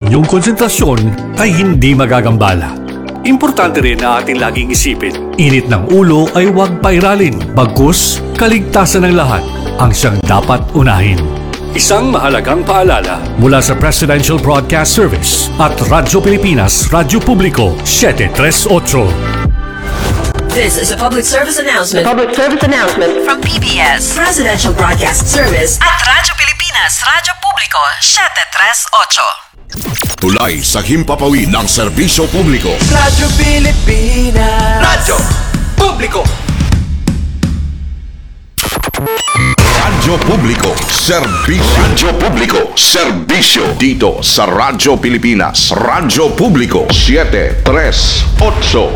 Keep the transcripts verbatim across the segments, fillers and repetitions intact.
inyong konsentrasyon ay hindi magagambala. Importante rin na ating laging isipin, init ng ulo ay huwag pairalin, bagkus kaligtasan ng lahat ang siyang dapat unahin. Isang mahalagang paalala mula sa Presidential Broadcast Service at Radyo Pilipinas, Radyo Publiko, siyete tres otso. This is a public service announcement. A public service announcement From P B S, Presidential Broadcast Service at Radyo Pilipinas, Radyo Publiko, siyete tres otso. Tulay sa himpapawid ng serbisyo publiko. Radyo Pilipinas. Radyo Publiko. Radyo Publiko, serbisyo. Radyo Publiko, serbisyo. Dito sa Radyo Pilipinas, Radyo Publiko, siyete tres otso.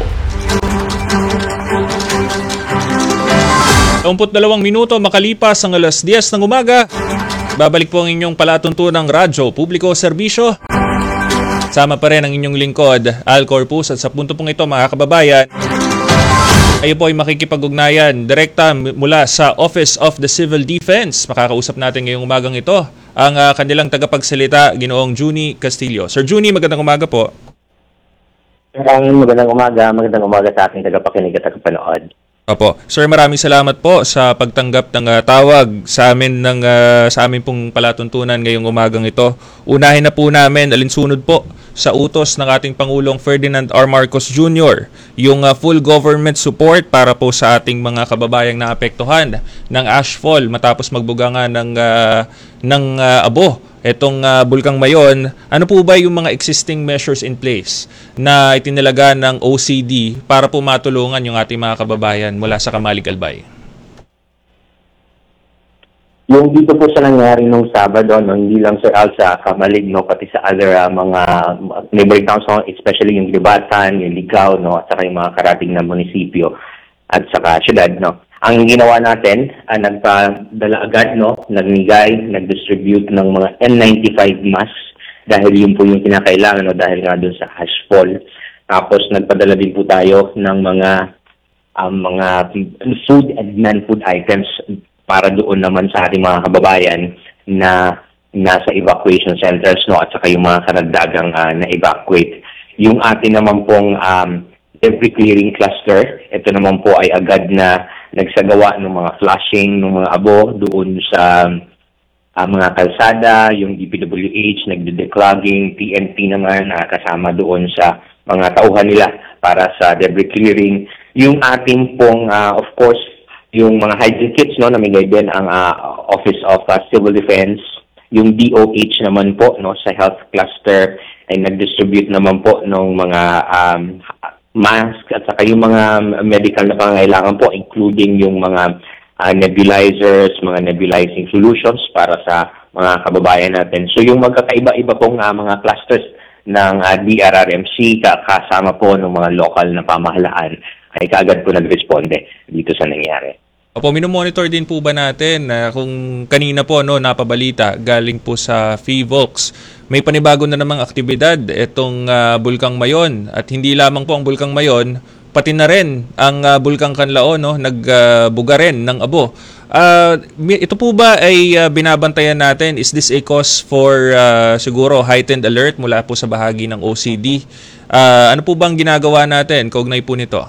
Umput dalawang minuto makalipas ang alas diyes ng umaga. Babalik po ang inyong palatuntunang Radyo Publiko Serbisyo. Sama pa rin ang inyong lingkod, Al Corpus, at sa punto pong ito mga kababayan, kayo po ay makikipag-ugnayan direkta mula sa Office of the Civil Defense. Makakausap natin ngayong umagang ito ang uh, kanilang tagapagsalita, Ginoong Juni Castillo. Sir Juni, magandang umaga po. Magandang umaga, magandang umaga sa ating tagapakinig at tagapanood. Opo. Sir, maraming salamat po sa pagtanggap ng uh, tawag sa amin ng uh, sa amin pong palatuntunan ngayong umagang ito. Unahin na po namin, alinsunod po sa utos ng ating Pangulong Ferdinand R. Marcos Junior yung uh, full government support para po sa ating mga kababayang naapektuhan ng ashfall matapos magbuga nga ng uh, ng uh, abo etong uh, Bulkang Mayon. Ano po ba yung mga existing measures in place na itinalaga ng O C D para po matulungan yung ating mga kababayan mula sa Kamalig Albay? Yung dito po sa nangyari nung Sabado, no, hindi lang sa Al sa Kamalig, no, pati sa other uh, mga neighboring towns, no, especially yung Libatan, yung Ligao, no, at saka yung mga karating na munisipyo at saka syudad, no. Ang ginawa natin, uh, nagpadala agad, no, nagnigay, nag-distribute ng mga N ninety-five masks dahil yun po yung kinakailangan, no, dahil nga dun sa ashfall. Tapos nagpadala din po tayo ng mga um, mga food and non-food items para doon naman sa ating mga kababayan na nasa evacuation centers, no, at saka yung mga karagdagang uh, na-evacuate. Yung atin naman pong um, debris clearing cluster, ito naman po ay agad na nagsagawa ng mga flushing ng mga abo doon sa uh, mga kalsada, yung D P W H, nagde-declogging, T N T naman uh, kasama doon sa mga tauhan nila para sa debris clearing. Yung ating pong, uh, of course, yung mga hygiene kits, no, namigay din ang uh, Office of uh, Civil Defense. Yung D O H naman po, no, sa health cluster ay nag-distribute naman po ng mga um, mask at saka yung mga medical na pangangailangan po, including yung mga uh, nebulizers, mga nebulizing solutions para sa mga kababayan natin. So yung magkakaiba-iba pong uh, mga clusters ng uh, D R R M C kasama po ng mga local na pamahalaan ay kaagad po nag-responde dito sa nangyari. Opo, minomonitor din po ba natin na uh, kung kanina po no napabalita galing po sa FIVOX, may panibago na namang aktibidad itong uh, Bulkang Mayon at hindi lamang po ang Bulkang Mayon, pati na rin ang uh, Bulkang Kanlaon, no, nagbuga uh, rin ng abo. Uh, ito po ba ay uh, binabantayan natin? Is this a cause for uh, siguro heightened alert mula po sa bahagi ng O C D? Uh, ano po bang ginagawa natin kaugnay po nito?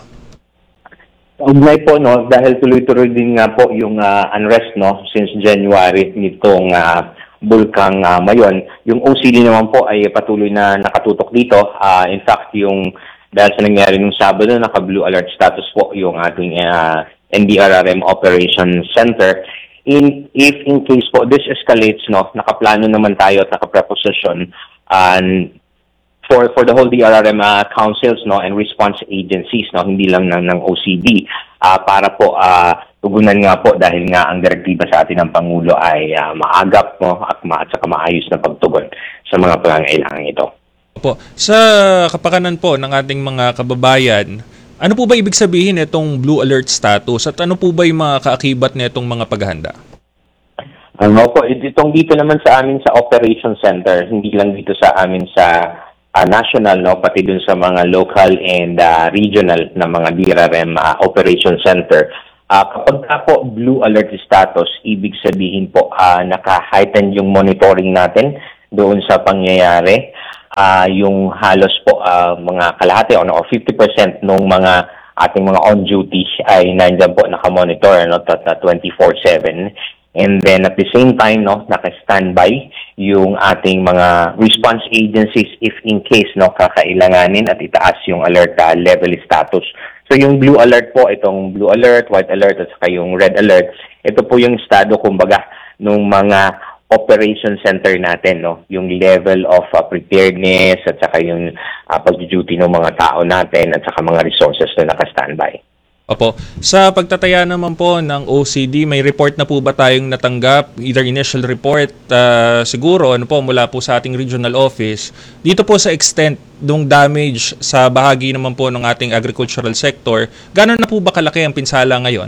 Ugnay po, no, dahil tuloy-tuloy din nga po yung uh, unrest, no, since January nitong uh, Bulkang uh, Mayon. Yung O C D naman po ay patuloy na nakatutok dito. Uh, in fact, yung dahil sa nangyari nung Sabado, naka-blue alert status po yung ating uh, N D R R M Operation Center. In, if in case po this escalates, no, nakaplano naman tayo at nakapreposition and uh, for for the whole D R R M uh, councils, no, and response agencies, no, hindi lang ng, ng O C D, uh, para po uh, tugunan nga po dahil nga ang direktiba sa atin ng Pangulo ay uh, maagap, no, at, ma at saka maayos na pagtugon sa mga pangangailangan ito. Po, sa kapakanan po ng ating mga kababayan, ano po ba ibig sabihin itong blue alert status at ano po ba yung mga kaakibat nitong mga paghahanda? Ano po, itong dito naman sa amin sa Operation Center, hindi lang dito sa amin sa Uh, national, no, pati dun sa mga local and uh, regional na mga D R R M uh, Operation Center. Uh, kapag ka po blue alert status, ibig sabihin po uh, naka-heighten yung monitoring natin doon sa pangyayari. ah, yung halos po ah, mga kalahati o no, or fifty percent ng mga ating mga on-duty ay nandiyan po nakamonitor no, twenty-four seven. And then at the same time, no, naka-standby yung ating mga response agencies if in case no kakailanganin at itaas yung alert uh, level status. So yung blue alert po, itong blue alert, white alert at saka yung red alert, ito po yung estado kumbaga ng mga operation center natin, no, yung level of uh, preparedness at saka yung uh, pag-duty ng mga tao natin at saka mga resources na naka-standby. Opo. Sa pagtataya naman po ng O C D, may report na po ba tayong natanggap? Either initial report, uh, siguro, ano po, mula po sa ating regional office. Dito po sa extent ng damage sa bahagi naman po ng ating agricultural sector, gano'n na po ba kalaki ang pinsala ngayon?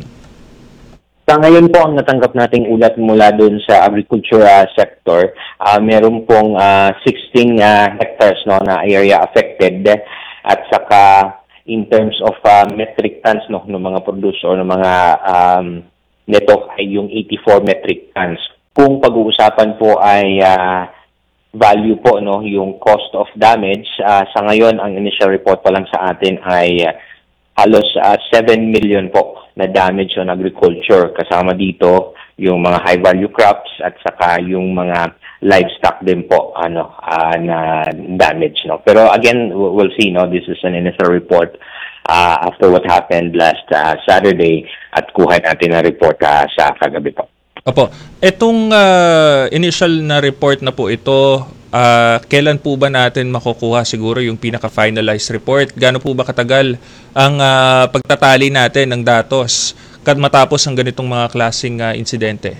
Sa ngayon po, ang natanggap nating ulat mula doon sa agriculture uh, sector, uh, meron pong uh, sixteen uh, hectares no, na area affected at saka in terms of uh, metric tons no ng mga produce or ng mga um, neto ay yung eighty-four metric tons. Kung pag-uusapan po ay uh, value po no yung cost of damage, uh, sa ngayon ang initial report pa lang sa atin ay uh, halos uh, seven million po na damage on agriculture, kasama dito yung mga high value crops at saka yung mga livestock din po ano uh, na damage no. Pero again, we'll see no, this is an initial report uh, after what happened last uh, Saturday at kuha natin ang report uh, sa kagabi po. Opo. Etong uh, initial na report na po ito, uh, kailan po ba natin makukuha siguro yung pinaka-finalized report? Gaano po ba katagal ang uh, pagtatali natin ng datos kad matapos ang ganitong mga klaseng uh, insidente?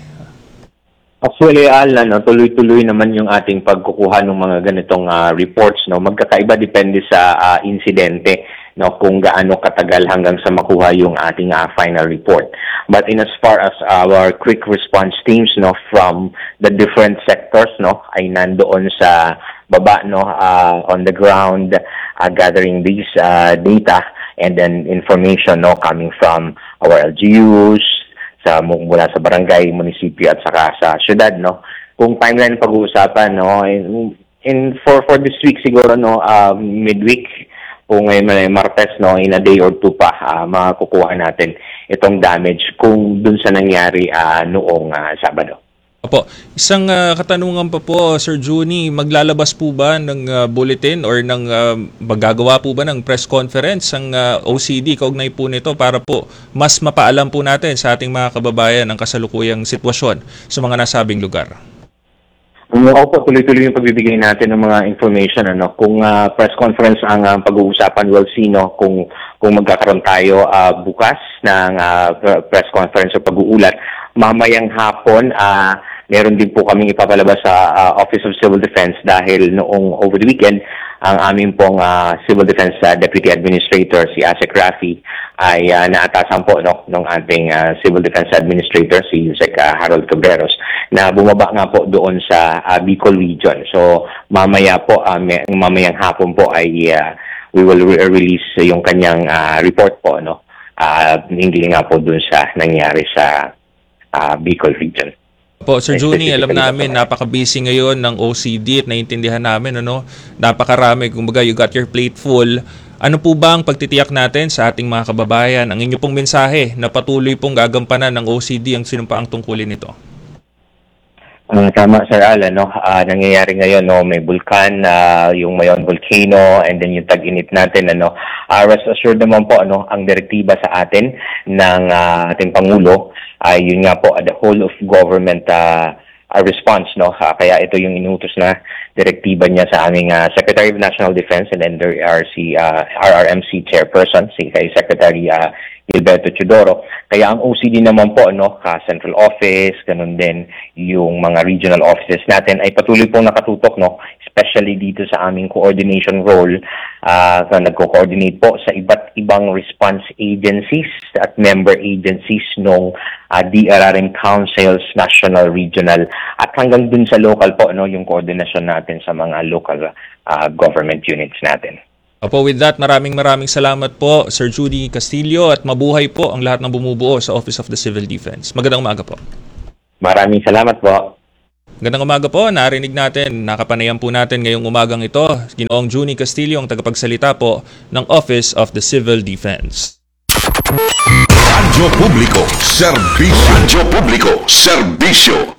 Actually, Al, no, tuloy-tuloy naman yung ating pagkukuha ng mga ganitong uh, reports. No? Magkakaiba depende sa uh, insidente no, kung gaano katagal hanggang sa makuha yung ating uh, final report. But in as far as our quick response teams no, from the different sectors no, ay nandoon sa baba no, uh, on the ground uh, gathering these uh, data and then information no, coming from our L G Us, sa mula sa barangay, munisipyo at saka sa syudad no. Kung timeline pag-uusapan no, in, in for for this week siguro no, uh, midweek kung ngayon may Martes no, in a day or two pa uh, makukuha natin itong damage kung dun sa nangyari uh, noong uh, Sabado. Opo. Isang uh, katanungan pa po, Sir Juni, maglalabas po ba ng uh, bulletin or ng uh, magagawa po ba ng press conference ang uh, O C D kaugnay po nito para po mas mapaalam po natin sa ating mga kababayan ang kasalukuyang sitwasyon sa mga nasabing lugar? Um, opo, tuloy-tuloy yung pagbibigay natin ng mga information ano. Kung uh, press conference ang uh, pag-uusapan, we'll see no kung kung magkakaroon tayo uh, bukas ng uh, press conference o pag-uulat. Mamayang hapon, uh, meron din po kaming ipapalabas sa uh, Office of Civil Defense dahil noong over the weekend, ang aming pong uh, Civil Defense uh, Deputy Administrator, si Asek Rafi, ay uh, naatasan po no, ng ating uh, Civil Defense Administrator, si Yusek uh, Harold Cabreros, na bumaba nga po doon sa uh, Bicol Region. So mamaya po, uh, may, mamayang hapon po ay uh, we will re- release yung kanyang uh, report po, no, uh, hindi nga po doon sa nangyari sa uh, Bicol Region. Po, Sir Juni, alam namin napaka-busy ngayon ng O C D at naiintindihan namin ano, napakarami, kumbaga you got your plate full. Ano po ba ang pagtitiyak natin sa ating mga kababayan? Ang inyo pong mensahe na patuloy pong gagampanan ng O C D ang sinumpaang tungkulin nito? Uh, tama, Sir Al, ano, uh, nangyayari ngayon, no, may bulkan, uh, yung Mayon Volcano, and then yung tag-init natin, ano, uh, rest assured naman po, ano, ang direktiba sa atin ng uh, ating Pangulo, ay uh, yun nga po, uh, the whole of government uh, uh, response, no, uh, kaya ito yung inutos na direktiba niya sa aming uh, Secretary of National Defense, and then there are si uh, R R M C Chairperson, si kay Secretary uh, Gilberto Teodoro. Kaya ang O C D naman po, no, ka Central Office, ganun din yung mga regional offices natin ay patuloy pong nakatutok, no, especially dito sa aming coordination role, uh, na nagko-coordinate po sa iba't ibang response agencies at member agencies ng uh, D R R M councils, national, regional, at hanggang dun sa local po, no, yung coordination natin sa mga local uh, government units natin. Opo, with that, maraming maraming salamat po, Sir Judy Castillo, at mabuhay po ang lahat ng bumubuo sa Office of the Civil Defense. Magandang umaga po. Maraming salamat po. Magandang umaga po, narinig natin, nakapanayan po natin ngayong umagang ito, Ginoong Junie Castillo, ang tagapagsalita po ng Office of the Civil Defense. Radyo Publiko, serbisyo. Radyo Publiko, serbisyo.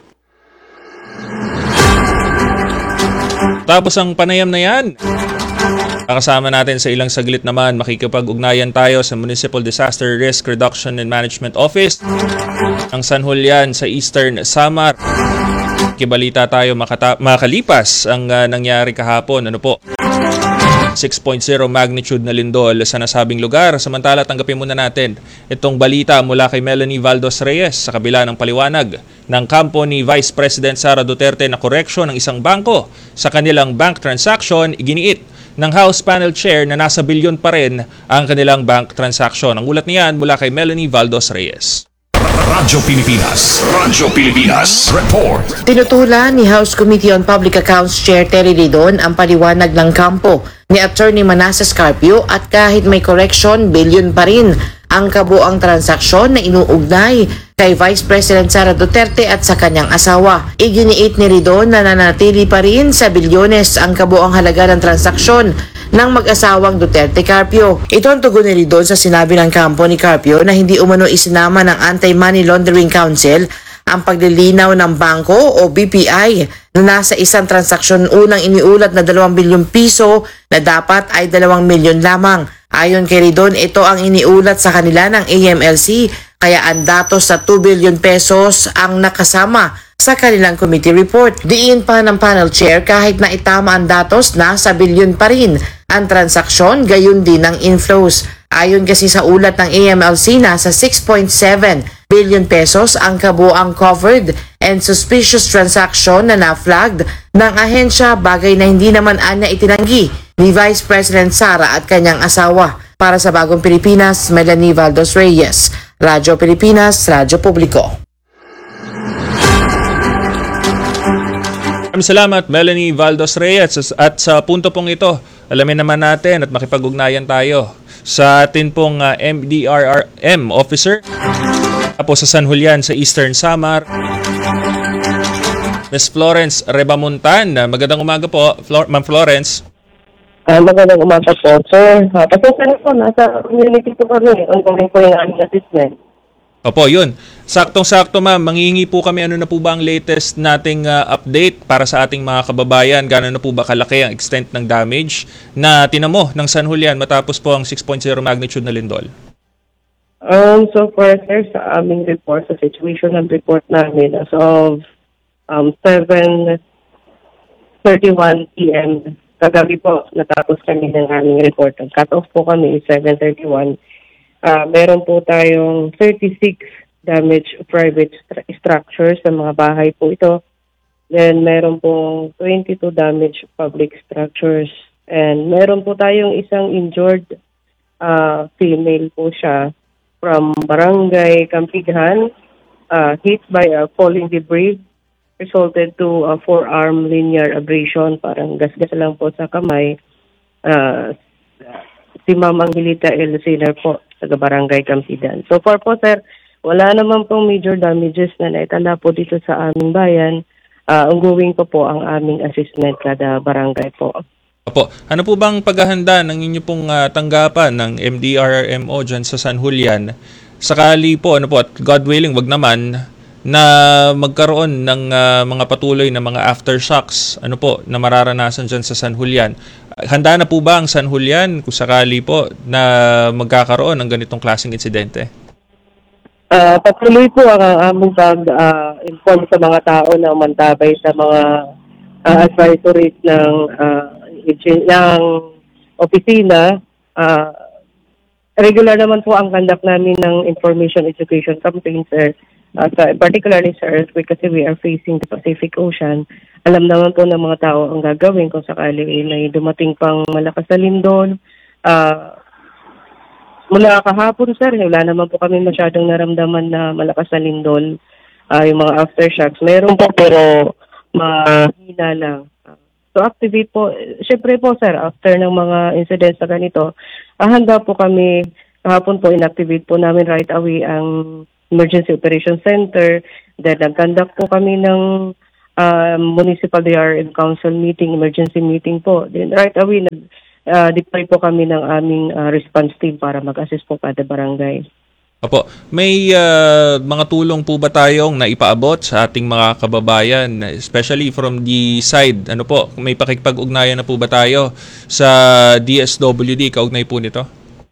Tapos ang panayam na yan, kakasama natin sa ilang saglit naman, makikipag-ugnayan tayo sa Municipal Disaster Risk Reduction and Management Office ng San Julian sa Eastern Samar. Kibalita tayo makata- makalipas ang uh, nangyari kahapon. Ano po? six point oh magnitude na lindol sa nasabing lugar. Samantala, tanggapin muna natin itong balita mula kay Melanie Valdos Reyes sa kabila ng paliwanag ng kampo ni Vice President Sara Duterte na koreksyon ng isang bangko sa kanilang bank transaction. Iginiit ng House Panel Chair na nasa bilyon pa rin ang kanilang bank transaction. Ang ulat niyan mula kay Melanie Valdos Reyes. Radyo Pilipinas, Radyo Pilipinas, report. Tinutulan ni House Committee on Public Accounts Chair Terry Ridon ang paliwanag ng kampo ni Attorney Manasseh Carpio at kahit may correction, bilyon pa rin ang kabuang transaksyon na inuugnay kay Vice President Sara Duterte at sa kanyang asawa. Iginiit ni Ridon na nanatili pa rin sa bilyones ang kabuang halaga ng transaksyon ng mag-asawang Duterte Carpio. Ito ang tugon ni Ridon sa sinabi ng kampo ni Carpio na hindi umano isinama ng Anti-Money Laundering Council ang paglilinaw ng bangko o B P I na nasa isang transaksyon unang iniulat na dalawang bilyong piso na dapat ay dalawang milyon lamang. Ayon kay Ridon, ito ang iniulat sa kanila ng A M L C kaya ang datos sa two billion pesos ang nakasama sa kanilang committee report. Diin pa ng panel chair kahit na itama ang datos na sa bilyon pa rin ang transaksyon, gayon din ang inflows. Ayon kasi sa ulat ng A M L C, nasa six point seven billion pesos ang kabuang covered and suspicious transaction na na-flagged ng ahensya, bagay na hindi naman anya itinanggi ni Vice President Sara at kanyang asawa. Para sa Bagong Pilipinas, Melanie Valdos Reyes, Radyo Pilipinas, Radyo Publiko. Maraming salamat, Melanie Valdos Reyes. At sa punto pong ito, alamin naman natin at makipag-ugnayan tayo sa atin pong uh, M D R R M officer po sa San Julian sa Eastern Samar, Miss Florence Rebamontan. Magandang umaga po, Flor- Ma'am Florence. Uh, magandang umaga po, sir. Uh, Pasensya na po, nasa community po kami. Ongoing po yung aming assessment. Opo, yun. Saktong-sakto ma'am, manghihingi po kami ano na po ba ang latest nating uh, update para sa ating mga kababayan. Gano'n na po ba kalaki ang extent ng damage na tinamo ng San Julian matapos po ang six point oh magnitude na lindol? Um, so far, sir, sa aming report, sa situational report namin, as of um, seven thirty-one p.m., kagabi po, natapos kami ng aming report. Ang cut-off po kami is seven thirty-one. Uh, meron po tayong thirty-six damage private stru- structures sa mga bahay po ito. Then, meron pong twenty-two damage public structures. And meron po tayong isang injured uh, female po siya from Barangay Campighan, uh, hit by a falling debris, resulted to a forearm linear abrasion, parang gasgas lang po sa kamay. Uh, si Ma'am Angelita L. Sinar po, sa Barangay Campighan. So far po, sir, wala naman pong major damages na naitala po dito sa aming bayan. Uh, ongoing pa po ang aming assessment kada barangay po. Opo. Ano po bang paghahanda ng inyo pong uh, tanggapan ng M D R R M O dyan sa San Julian? Sakali po, ano po, at God willing, wag naman, na magkaroon ng uh, mga patuloy na mga aftershocks, ano po, na mararanasan dyan sa San Julian. Handa na po ba ang San Julian kung sakali po na magkakaroon ng ganitong klaseng insidente? Uh, patuloy po ang aming pag-inform uh, sa mga tao na umantabay sa mga uh, advisories ng uh, ng opisina. Uh, regular naman po ang conduct namin ng information education campaign, sir. Uh, so particularly sa earthquake kasi we are facing the Pacific Ocean. Alam naman po ng mga tao ang gagawin kung sakali may dumating pang malakas na lindol. Uh, mula kahapon, sir, wala naman po kami masyadong naramdaman na malakas na lindol. Uh, yung mga aftershocks, meron po pero mahina lang. So activate po, syempre po sir, after ng mga incidents na ganito, ah, handa po kami, kahapon po inactivate po namin right away ang Emergency Operation Center. Then nag-conduct po kami ng um, municipal D R M council meeting, emergency meeting po. Then right away, nag-deploy po kami ng aming uh, response team para mag-assist po kada barangay. Opo, may uh, mga tulong po ba tayong naipaabot sa ating mga kababayan, especially from the side, ano po, may pakikipag-ugnayan na po ba tayo sa D S W D, kaugnay po nito?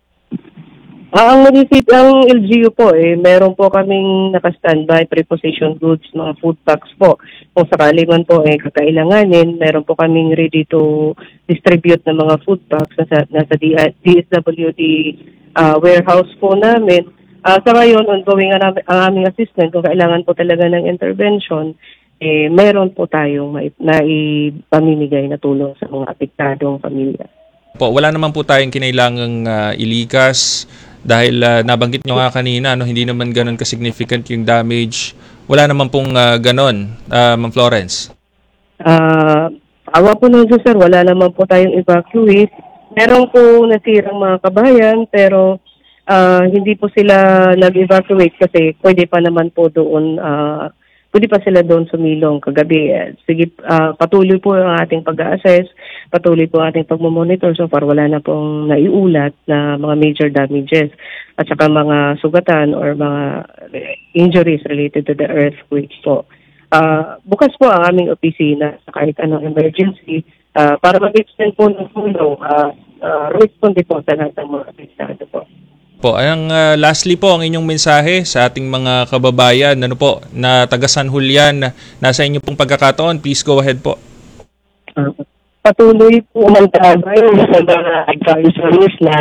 Uh, ang municipal, ang L G U po, eh, meron po kaming naka-standby preposition goods, mga food packs po. Kung sakali man po eh, kakailanganin, meron po kaming ready to distribute ng mga food packs nasa, nasa D S W D uh, warehouse po namin. Uh, sa ngayon, ongoing ang, ang aming assessment, kung kailangan po talaga ng intervention, eh, meron po tayong naipamimigay na tulong sa mga apektadong pamilya. Po, wala naman po tayong kinailangang uh, ilikas dahil uh, nabanggit nyo nga kanina, no, hindi naman ganun ka-significant yung damage. Wala naman pong uh, ganun, uh, Ma'am Florence. Uh, awa po nun, sir, wala naman po tayong evacuate. Meron po nasirang mga kabayan, pero Uh, hindi po sila nag-evacuate kasi pwede pa naman po doon, uh, pwede pa sila doon sumilong kagabi. Sige, uh, patuloy po ang ating pag-assess, patuloy po ang ating pag-monitor. So far, wala na pong naiulat na mga major damages at saka mga sugatan or mga injuries related to the earthquake po. Uh, bukas po ang aming opisina sa kahit anong emergency uh, para mag-extend po ng tulong, uh, uh, respond po sa lahat ng mga apektado po. Po, ang uh, lastly po ang inyong mensahe sa ating mga kababayan, ano po, na taga San Julian, nasa inyo pong pagkakataon, please go ahead po. Uh, patuloy po magtabay sa mga advisories na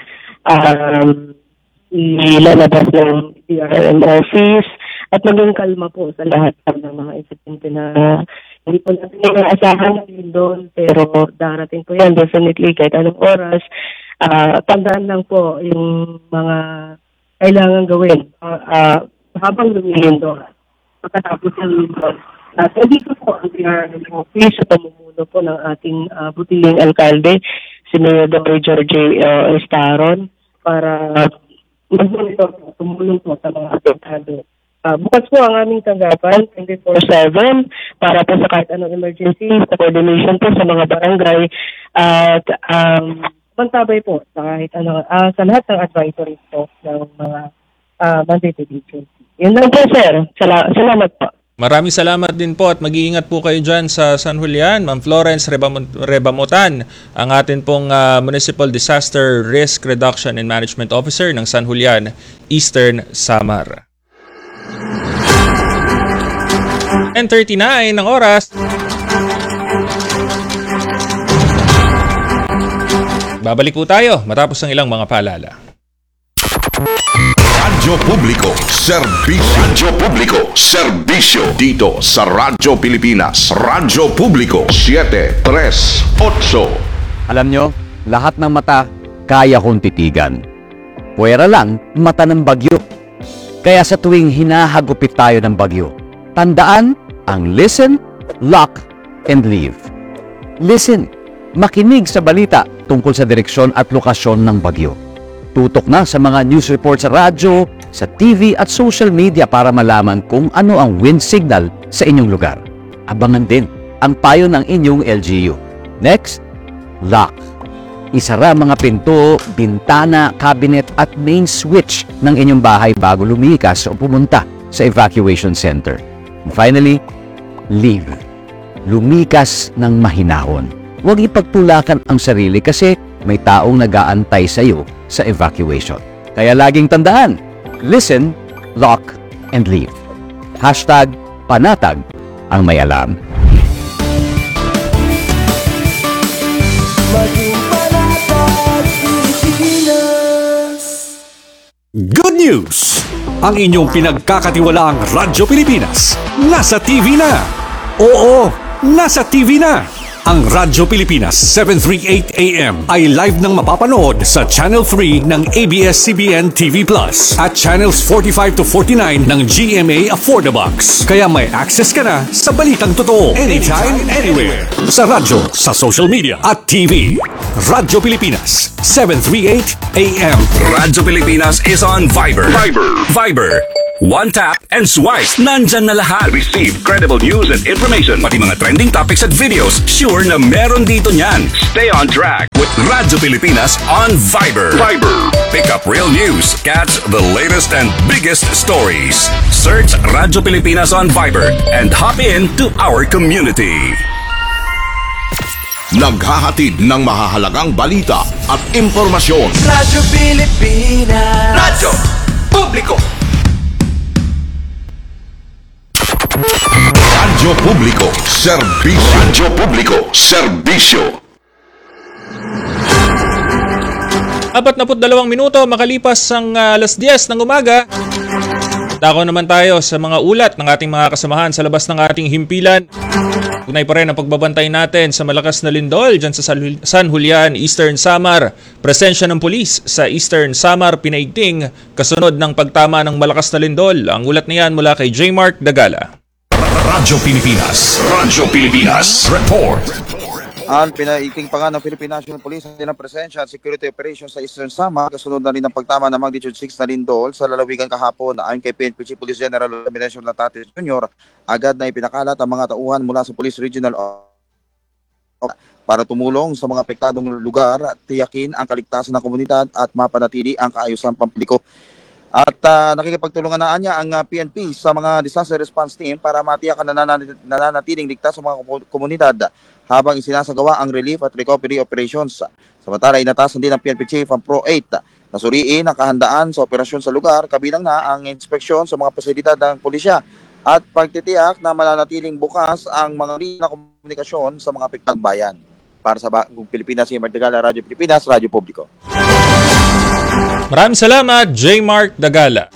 um, ilalabas ng D R M office at maging kalma po sa lahat ng mga insidente na hindi po natin inaasahan din doon, pero darating po yan definitely kahit anong oras. Uh, tandaan lang po yung mga kailangan gawin uh, uh, habang lumilindo. Pagkatapos ng lindo. At uh, dito po ang D R M office sa pamumuno po ng ating uh, butiling alkalde, si Mayor Doctor George uh, Estaron, para mag-monitor po, tumulong po sa mga apektado. Uh, bukas po ang aming tanggapan, twenty-four seven, para po sa kahit anong emergency, sa coordination po sa mga barangay, at um, mantabay po sa kahit ano, uh, sa lahat ng advisories po ng mga uh, mandated agency. Yun lang po, sir. Sal- salamat po. Maraming salamat din po at mag-iingat po kayo dyan sa San Julian. Ma'am Florence Rebam- Rebamutan, ang atin pong uh, Municipal Disaster Risk Reduction and Management Officer ng San Julian, Eastern Samar. ten thirty-nine ang oras. Babalik po tayo matapos ng ilang mga paalala. Radyo Publiko, serbisyo. Radyo Publiko, serbisyo. Dito sa Radyo Pilipinas. Radyo Publiko, seven three eight. Alam nyo, lahat ng mata kaya kong titigan. Puwera lang, mata ng bagyo. Kaya sa tuwing hinahagupit tayo ng bagyo, tandaan ang listen, lock, and leave. Listen, makinig sa balita tungkol sa direksyon at lokasyon ng bagyo. Tutok na sa mga news report sa radyo, sa T V at social media para malaman kung ano ang wind signal sa inyong lugar. Abangan din ang payo ng inyong L G U. Next, lock. Isara mga pinto, bintana, cabinet at main switch ng inyong bahay bago lumikas o pumunta sa evacuation center. And finally, leave. Lumikas ng mahinahon. Huwag ipagtulakan ang sarili kasi may taong nag-aantay sa iyo sa evacuation. Kaya laging tandaan, listen, lock, and leave. Hashtag panatag ang may alam. Good news! Ang inyong pinagkakatiwalaang Radyo Pilipinas nasa T V na! Oo, nasa T V na! Ang Radyo Pilipinas seven thirty-eight A M ay live nang mapapanood sa Channel three ng A B S C B N T V Plus at Channels forty-five to forty-nine ng G M A Affordabox. Kaya may access ka na sa balitang totoo anytime, anywhere. Sa radyo, sa social media at T V. Radyo Pilipinas seven thirty-eight A M. Radyo Pilipinas is on Viber. Viber. Viber. One tap and swipe. Nandyan na lahat. Receive credible news and information. Pati mga trending topics at videos, sure na meron dito niyan. Stay on track With Radyo Pilipinas on Viber. Viber. Pick up real news. Catch the latest and biggest stories. Search Radyo Pilipinas on Viber and hop in to our community. Naghahatid ng mahahalagang balita at impormasyon. Radyo Pilipinas. Radyo Publiko. Radyo Publiko, serbisyo. Radyo Publiko, serbisyo. Apat na put dalawang minuto makalipas ang uh, alas diyes ng umaga. Dako naman tayo sa mga ulat ng ating mga kasamahan sa labas ng ating himpilan. Tunay pa rin ang pagbabantay natin sa malakas na lindol dyan sa San Julian, Eastern Samar. Presensya ng pulis sa Eastern Samar pinaigting kasunod ng pagtama ng malakas na lindol. Ang ulat niyan mula kay J. Mark Dagala. Radyo Pilipinas. Radyo Pilipinas. Report. Ang pinaiking pa nga ng Philippine National Police ang nilang presensya at security operations sa Eastern Samar kasunod na rin ng pagtama ng magnitude six na lindol sa lalawigan kahapon. Ayon kay P N P Chief Police General Domination Latates Junior, agad na ipinakalat ang mga tauhan mula sa Police Regional Office para tumulong sa mga apektadong lugar, tiyakin ang kaligtasan ng komunidad at mapanatili ang kaayusan pampubliko. At uh, nakikipagtulungan na niya ang uh, P N P sa mga disaster response team para matiyak ang nananat- nananatiling ligtas sa mga komunidad habang isinasagawa ang relief at recovery operations. Samantala, inatasan din ng P N P Chief ang Pro eight na suriin ang kahandaan sa operasyon sa lugar, kabilang na ang inspeksyon sa mga pasilidad ng pulisya at pagtitiyak na mananatiling bukas ang mga linya ng komunikasyon sa mga apektadong bayan. Para sa Bagong Pilipinas, si Martigala, Radyo Pilipinas, Radyo Publiko. Maraming salamat, J. Mark Dagala.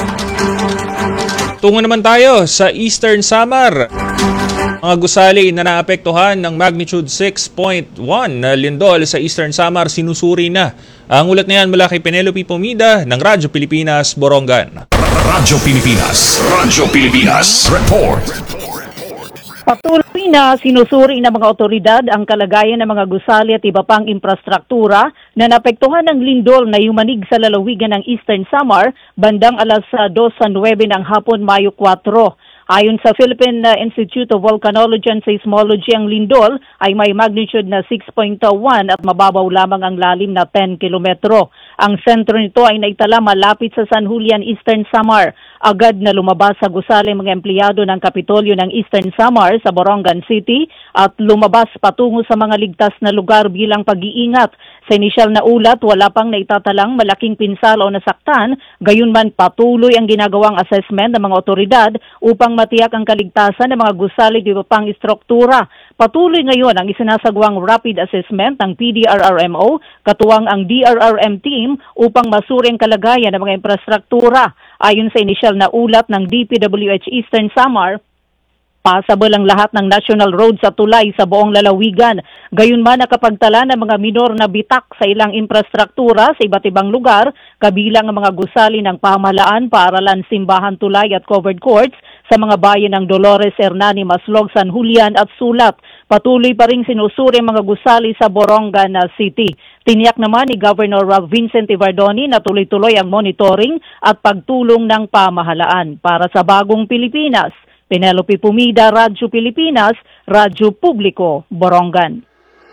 Tungo naman tayo sa Eastern Samar. Mga gusali na naapektuhan ng magnitude six point one na lindol sa Eastern Samar sinusuri na. Ang ulat na yan mula kay Penelope Pomida ng Radyo Pilipinas, Borongan. Radyo Pilipinas. Radyo Pilipinas. Report. Patuloy na sinusuri ng mga otoridad ang kalagayan ng mga gusali at iba pang infrastruktura na napektuhan ng lindol na yumanig sa lalawigan ng Eastern Samar bandang alas dos sa nuwebe ng hapon, Mayo four. Ayon sa Philippine Institute of Volcanology and Seismology, ang lindol ay may magnitude na six point one at mababaw lamang ang lalim na ten kilometro. Ang sentro nito ay naitala malapit sa San Julian, Eastern Samar. Agad na lumabas sa gusali mga empleyado ng Kapitolyo ng Eastern Samar sa Borongan City at lumabas patungo sa mga ligtas na lugar bilang pag-iingat. Sa inisyal na ulat, wala pang naitatalang malaking pinsala o nasaktan, gayunman patuloy ang ginagawang assessment ng mga otoridad upang matiyak ang kaligtasan ng mga gusali at iba pang istruktura. Patuloy ngayon ang isinasagawang rapid assessment ng P D R R M O, katuwang ang D R R M team upang masuri ang kalagayan ng mga infrastruktura. Ayon sa inisyal na ulat ng D P W H Eastern Samar, passable ang lahat ng national roads at tulay sa buong lalawigan. Gayunman nakapagtala ng mga minor na bitak sa ilang infrastruktura sa iba't ibang lugar, kabilang ang mga gusali ng pamahalaan, paaralan, simbahan, tulay at covered courts sa mga bayan ng Dolores, Hernani, Maslog, San Julian at Sulat. Patuloy pa rin sinusuri ang mga gusali sa Borongan City. Tiniyak naman ni Governor Vincent Ivardoni na tuloy-tuloy ang monitoring at pagtulong ng pamahalaan. Para sa Bagong Pilipinas, Penelope Pumida, Radyo Pilipinas, Radyo Publiko, Borongan.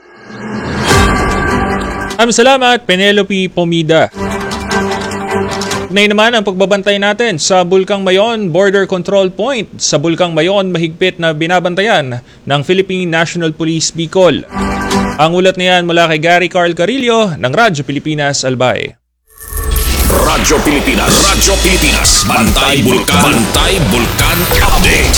Maraming salamat, Penelope Pomida. Ngayon naman ang pagbabantay natin sa Bulkang Mayon Border Control Point. Sa Bulkang Mayon, mahigpit na binabantayan ng Philippine National Police Bicol. Ang ulat niyan mula kay Gary Carl Carillo ng Radyo Pilipinas, Albay. Radyo Pilipinas. Radyo Pilipinas. Bantay Bulkan. Bantay Bulkan Update.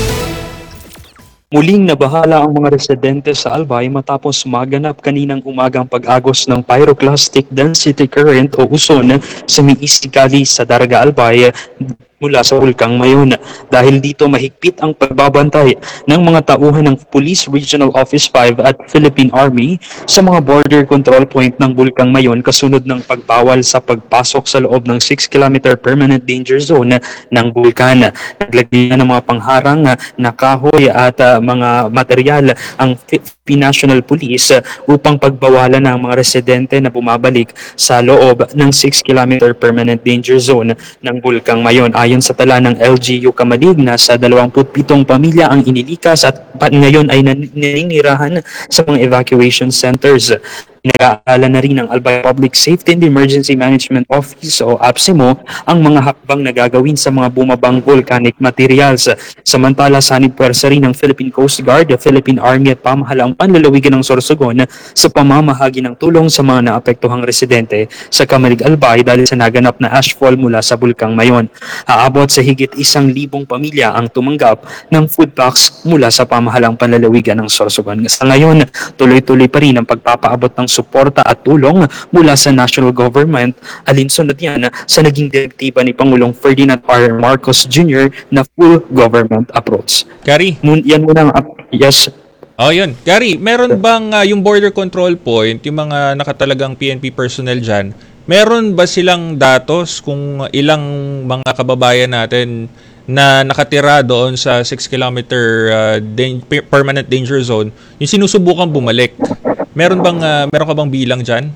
Muling nabahala ang mga residente sa Albay matapos maganap kaninang umagang pag-agos ng pyroclastic density current o uson sa Miisikali sa Daraga Albay mula sa Bulkang Mayon. Dahil dito mahigpit ang pagbabantay ng mga tauhan ng Police Regional Office five at Philippine Army sa mga border control point ng Bulkang Mayon kasunod ng pagbawal sa pagpasok sa loob ng six kilometer permanent danger zone ng bulkan. Naglagay na ng mga pangharang na kahoy at uh, mga material ang National Police uh, upang pagbawalan ng mga residente na bumabalik sa loob ng six kilometer permanent danger zone ng Bulkang Mayon. Ayon sa tala ng L G U Kamalig, nasa dalawampu't pitong pamilya ang inilikas at pa- ngayon ay nan- naninirahan sa mga evacuation centers. Pinag-aaralan na rin ng Albay Public Safety and Emergency Management Office o A P S E M O ang mga hakbang na gagawin sa mga bumabang volcanic materials. Samantala, sanib puwersa rin ng Philippine Coast Guard, Philippine Army at pamahalaang panlalawigan ng Sorsogon sa pamamahagi ng tulong sa mga naapektuhang residente sa Kamalig Albay dahil sa naganap na ashfall mula sa Bulkang Mayon. Aabot sa higit isang libong pamilya ang tumanggap ng food packs mula sa pamahalaang panlalawigan ng Sorsogon. Sa ngayon, tuloy-tuloy pa rin ang pagpapaabot ng suporta at tulong mula sa national government, alinsunod yan sa naging direktiba ni Pangulong Ferdinand R. Marcos Junior na full government approach. Gary? Mun- yan muna ang up- yes. Oh, yun. Gary, meron bang uh, yung border control point, yung mga nakatalagang P N P personnel dyan, meron ba silang datos kung ilang mga kababayan natin na nakatira doon sa six kilometer uh, dan- permanent danger zone, yung sinusubukan bumalik? Meron bang uh, meron ka bang bilang diyan?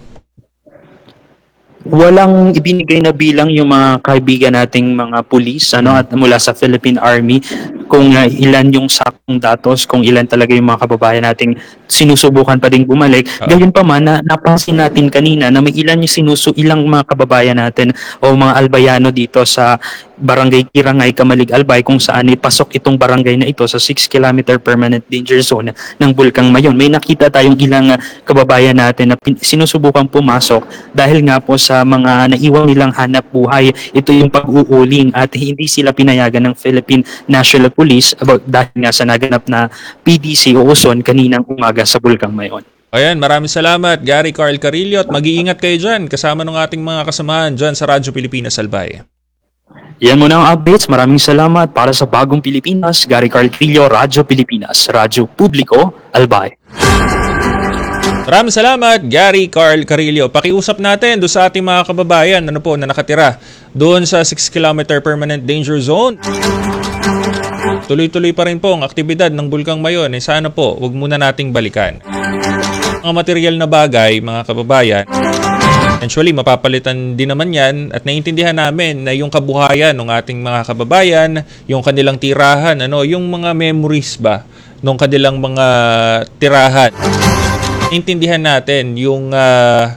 Walang ibinigay na bilang yung mga kaibigan nating mga pulis ano at mula sa Philippine Army kung uh, ilan yung sakong datos, kung ilan talaga yung mga kababayan nating sinusubukan pa ding bumalik. Uh-huh. Gayun pa man, na napansin natin kanina na may ilan yung sinusu ilang mga kababayan natin o mga albayano dito sa Barangay Kirangay, Kamalig Albay kung saan ipasok itong barangay na ito sa six kilometer permanent danger zone ng Bulkang Mayon. May nakita tayong ilang uh, kababayan natin na pin- sinusubukan pumasok dahil nga po sa mga naiwan nilang hanap buhay. Ito yung pag-uuling at hindi sila pinayagan ng Philippine National Police about dahil nga sa naganap na P D C o Uson kaninang umaga sa Bulkang Mayon. Ayan, maraming salamat Gary Carl Carillo at mag-iingat kayo dyan kasama ng ating mga kasamahan dyan sa Radyo Pilipinas Albay. Yan muna ang updates. Maraming salamat para sa Bagong Pilipinas. Gary Carl Carillo, Radyo Pilipinas, Radyo Publiko, Albay. Maraming salamat Gary Carl Carillo. Pakiusap natin doon sa ating mga kababayan ano po, na nakatira doon sa six kilometer permanent danger zone. Tuloy-tuloy pa rin po ang aktibidad ng Bulkang Mayon. Eh, sana po, wag muna nating balikan. Mga material na bagay, mga kababayan, eventually, mapapalitan din naman yan at naiintindihan namin na yung kabuhayan ng ating mga kababayan, yung kanilang tirahan, ano, yung mga memories ba ng kanilang mga tirahan. Naiintindihan natin yung uh,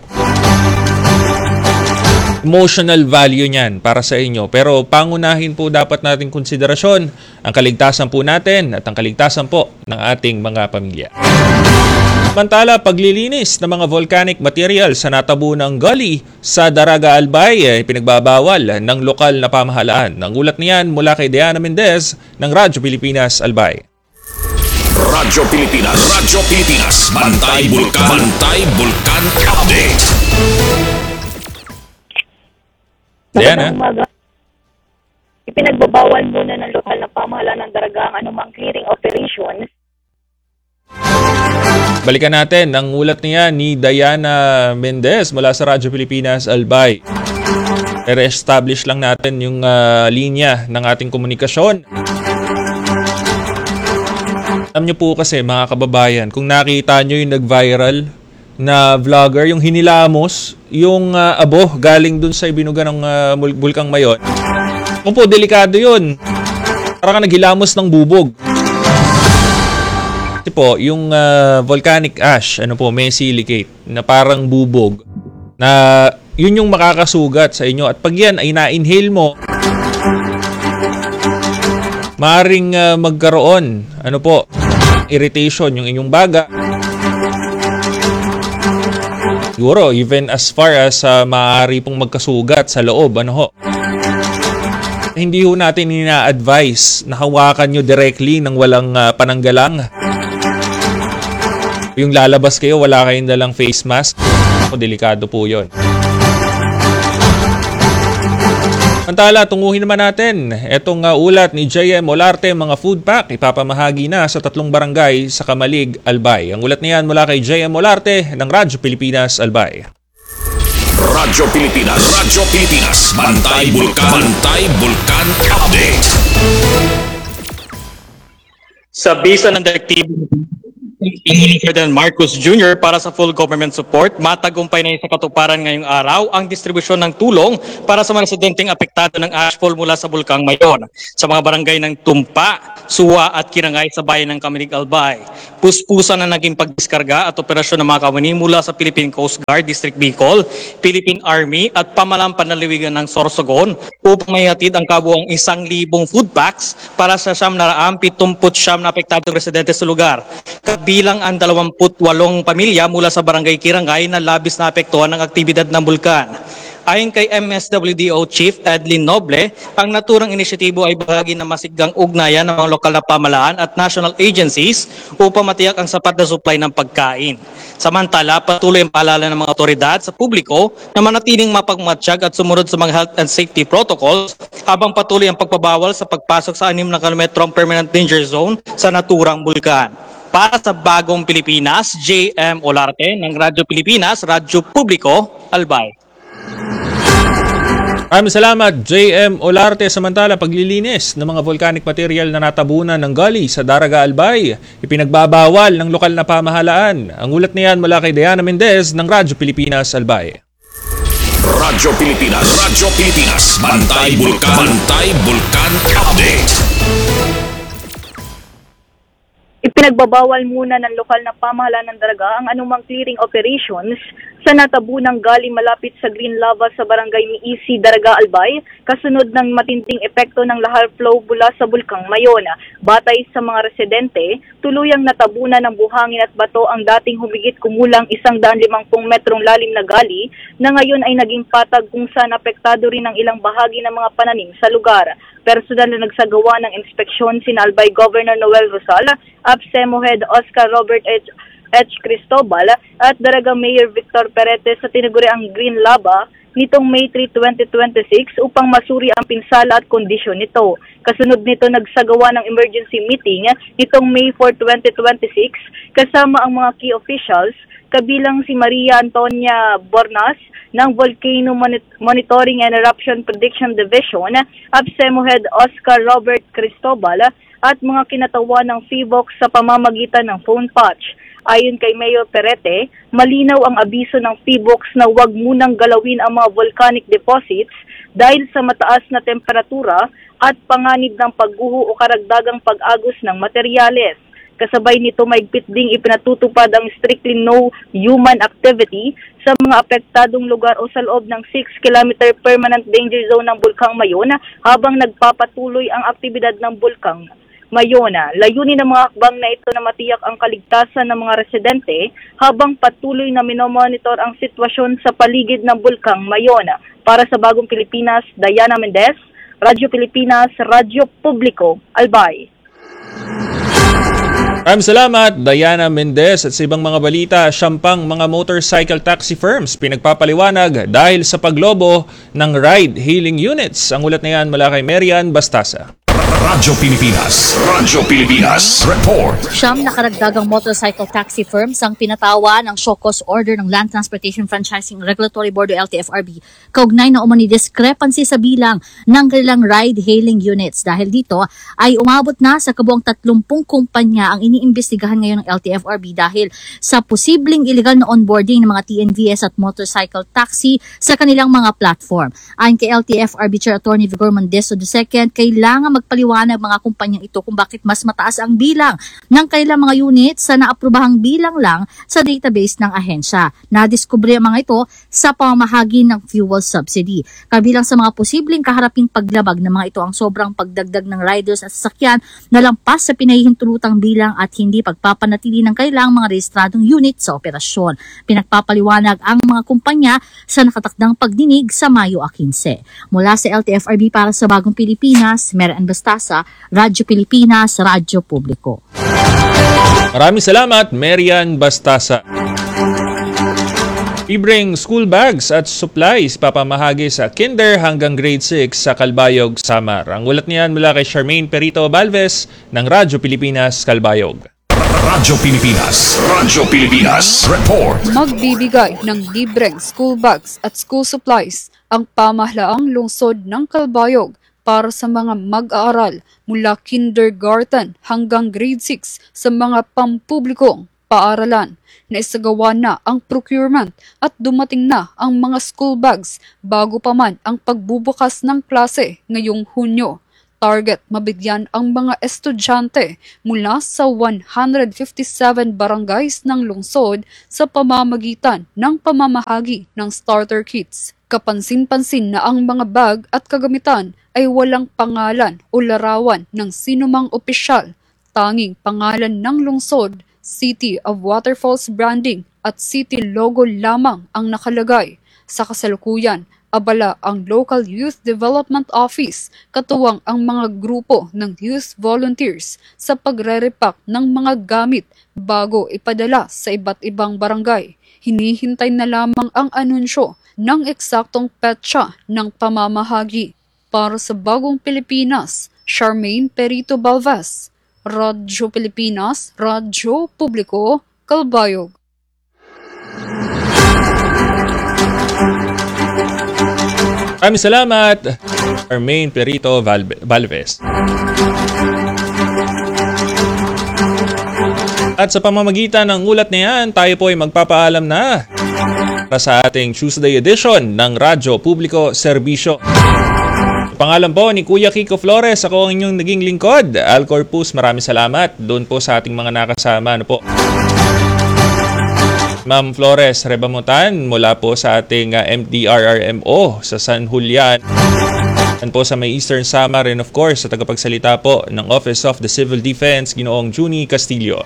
emotional value niyan para sa inyo. Pero pangunahin po dapat nating konsiderasyon ang kaligtasan po natin at ang kaligtasan po ng ating mga pamilya. Samantala, paglilinis ng mga volcanic materials sa natabunang gully sa Daraga Albay ay pinagbabawal ng lokal na pamahalaan. Ang ulat niyan mula kay Diana Mendez ng Radyo Pilipinas Albay. Radyo Pilipinas, Radyo Pilipinas, Bantay Bulkan, Bantay Bulkan Update. Diana? Ipinagbabawal muna ng lokal na pamahalaan ng Daraga ang anumang clearing operations. Balikan natin ang ulat niya ni Diana Mendez mula sa Radyo Pilipinas Albay. I-re-establish lang natin yung uh, linya ng ating komunikasyon. Alam niyo po kasi mga kababayan, kung nakita niyo yung nag-viral na vlogger, yung hinilamos, yung uh, abo galing dun sa ibinuga ng uh, Bulkang Mayon. Kung po, delikado yun. Parang naghilamos ng bubog. Kasi po, yung uh, volcanic ash, ano po, may silicate na parang bubog na yun yung makakasugat sa inyo. At pag yan ay na-inhale mo, maaring uh, magkaroon, ano po, irritation yung inyong baga. Siguro, even as far as uh, maaari pong magkasugat sa loob, ano ho. Hindi ho natin ina-advise na hawakan nyo directly ng walang uh, pananggalang. Yung lalabas kayo, wala kayong dalang face mask. O, delikado po yun. Samantala, tunguhin naman natin itong uh, ulat ni J M Olarte, mga food pack, ipapamahagi na sa tatlong barangay sa Kamalig, Albay. Ang ulat niyan mula kay J M Olarte ng Radyo Pilipinas, Albay. Radyo Pilipinas, Radyo Pilipinas, Bantay Bulkan, Bantay Bulkan Update. Sa bisa ng direktiba Pangulong Ferdinand Marcos Junior para sa full government support. Matagumpay na sa katuparan ngayong araw ang distribusyon ng tulong para sa mga residenteng apektado ng ashfall mula sa Bulkang Mayon sa mga barangay ng Tumpa, Suwa at Kirangay sa bayan ng Camalig Albay. Puspusan na naging pagdiskarga at operasyon ng mga kawani mula sa Philippine Coast Guard District Bicol, Philippine Army at pamalang panlalawigan ng Sorsogon upang maihatid ang kabuang isang libong food packs para sa siyam na raang pitumput siyam na apektadong residente sa lugar. Kabilang ang dalawamput walong pamilya mula sa barangay Kirangay na labis na apektuhan ng aktibidad ng bulkan. Ayon kay M S W D O Chief Edlin Noble, ang naturang inisyatibo ay bahagi ng masiggang ugnayan ng mga lokal na pamahalaan at national agencies upang matiyak ang sapat na supply ng pagkain. Samantala, patuloy ang paalala ng mga otoridad sa publiko na manatiling mapagmatsyag at sumunod sa mga health and safety protocols habang patuloy ang pagpabawal sa pagpasok sa anim na kilometrong permanent danger zone sa naturang bulkan. Para sa Bagong Pilipinas, J M Olarte ng Radyo Pilipinas, Radyo Publiko, Albay. Maraming salamat, J M Olarte. Samantala, paglilinis ng mga volcanic material na natabunan ng gali sa Daraga Albay, ipinagbabawal ng lokal na pamahalaan. Ang ulat niyan mula kay Diana Mendez ng Radyo Pilipinas, Albay. Radyo Pilipinas, Radyo Pilipinas, Bantay Bulkan, Bantay Bulkan Update. Ipinagbabawal muna ng lokal na pamahalaan ng Daraga ang anumang clearing operations sa natabunang gali malapit sa green lava sa barangay Miisi, Daraga Albay, kasunod ng matinding epekto ng lahar flow mula sa Bulkang Mayon. Batay sa mga residente, tuluyang natabunan ng buhangin at bato ang dating humigit kumulang isang daan limangpung metrong lalim na gali na ngayon ay naging patag kung saan apektado rin ang ilang bahagi ng mga pananim sa lugar. Personal na nagsagawa ng inspeksyon sina Albay Governor Noel Rosal, APSEMO Head Oscar Robert H. H. Cristobal at Daraga Mayor Victor Perete sa tinaguriang Green Lava nitong May three, twenty twenty-six upang masuri ang pinsala at kondisyon nito. Kasunod nito nagsagawa ng emergency meeting nitong May four, twenty twenty-six kasama ang mga key officials kabilang si Maria Antonia Bornas ng Volcano Monitoring and Eruption Prediction Division, APSEMO Head Oscar Robert Cristobal at mga kinatawa ng F I V O C sa pamamagitan ng phone patch. Ayon kay Mayor Perete, malinaw ang abiso ng F I V O C na huwag munang galawin ang mga volcanic deposits dahil sa mataas na temperatura at panganib ng pagguho o karagdagang pag-agos ng materyales. Kasabay nito mahigpit ding ipinatutupad ang strictly no human activity sa mga apektadong lugar o sa loob ng six kilometer permanent danger zone ng Bulkang Mayon habang nagpapatuloy ang aktibidad ng Bulkang Mayon. Layunin ng mga hakbang na ito na matiyak ang kaligtasan ng mga residente habang patuloy na minomonitor ang sitwasyon sa paligid ng Bulkang Mayon. Para sa Bagong Pilipinas, Diana Mendez, Radyo Pilipinas, Radyo Publiko, Albay. Maraming salamat, Diana Mendez. At sa ibang mga balita, syampang mga motorcycle taxi firms pinagpapaliwanag dahil sa paglobo ng ride-hailing units. Ang ulat na yan mula kay Marian Bastasa. Radyo Pilipinas, Radyo Pilipinas, Report. Siyam na karagdagang motorcycle taxi firms ang pinatawa ng show cause order ng Land Transportation Franchising Regulatory Board o L T F R B kaugnay na umani discrepancy sa bilang ng kanilang ride-hailing units. Dahil dito ay umabot na sa kabuang tatlumpung kumpanya ang iniimbestigahan ngayon ng L T F R B dahil sa posibleng illegal na onboarding ng mga T N V S at motorcycle taxi sa kanilang mga platform. Ayon kay L T F R B Chair Attorney Vigor Mandeso the second, kailangan magpaliwanag ng mga kumpanyang ito kung bakit mas mataas ang bilang ng kanilang mga units sa naaprobahang bilang lang sa database ng ahensya. Nadiskubre ang mga ito sa pamamahagi ng fuel subsidy. Kabilang sa mga posibleng kaharaping paglabag ng mga ito ang sobrang pagdagdag ng riders at sasakyan na lampas sa pinahihintulutang bilang at hindi pagpapanatili ng kanilang mga rehistradong unit sa operasyon. Pinagpapaliwanag ang mga kumpanya sa nakatakdang pagdinig sa Mayo fifteen. Mula sa L T F R B para sa Bagong Pilipinas, Marian Bastasa, Radyo Pilipinas, Radyo Publiko. Maraming salamat, Marian Bastasa. Libreng school bags at supplies papamahagi sa kinder hanggang grade six sa Calbayog, Samar. Ang ulat niyan mula kay Charmaine Perito Balves ng Radyo Pilipinas, Calbayog. Radyo Pilipinas, Radyo Pilipinas, Report. Magbibigay ng libreng school bags at school supplies ang pamahalaang lungsod ng Calbayog para sa mga mag-aaral mula kindergarten hanggang grade six sa mga pampublikong paaralan. Naisagawa na ang procurement at dumating na ang mga school bags bago pa man ang pagbubukas ng klase ngayong Hunyo. Target mabigyan ang mga estudyante mula sa one hundred fifty-seven barangays ng lungsod sa pamamagitan ng pamamahagi ng starter kits. Kapansin-pansin na ang mga bag at kagamitan ay walang pangalan o larawan ng sinumang opisyal, tanging pangalan ng lungsod, City of Waterfalls branding at city logo lamang ang nakalagay. Sa kasalukuyan, abala ang Local Youth Development Office, katuwang ang mga grupo ng youth volunteers sa pagre-repack ng mga gamit bago ipadala sa iba't ibang barangay. Hinihintay na lamang ang anunsyo ng eksaktong petsa ng pamamahagi. Para sa Bagong Pilipinas, Charmaine Perito Balvas, Radyo Pilipinas, Radyo Publiko, Calbayog. Maraming salamat, Charmaine Perito Valve- Valves. At sa pamamagitan ng ulat na yan, tayo po ay magpapaalam na para sa ating Tuesday edition ng Radyo Publiko Serbisyo. Pangalan po ni Kuya Kiko Flores, ako ang inyong naging lingkod, Al Corpus. Maraming salamat doon po sa ating mga nakasama. Ano po? Ma'am Flores Rebamutan mula po sa ating uh, M D R R M O sa San Julian. And po sa may Eastern Samar and of course sa tagapagsalita po ng Office of the Civil Defense, Ginoong Juni Castillo.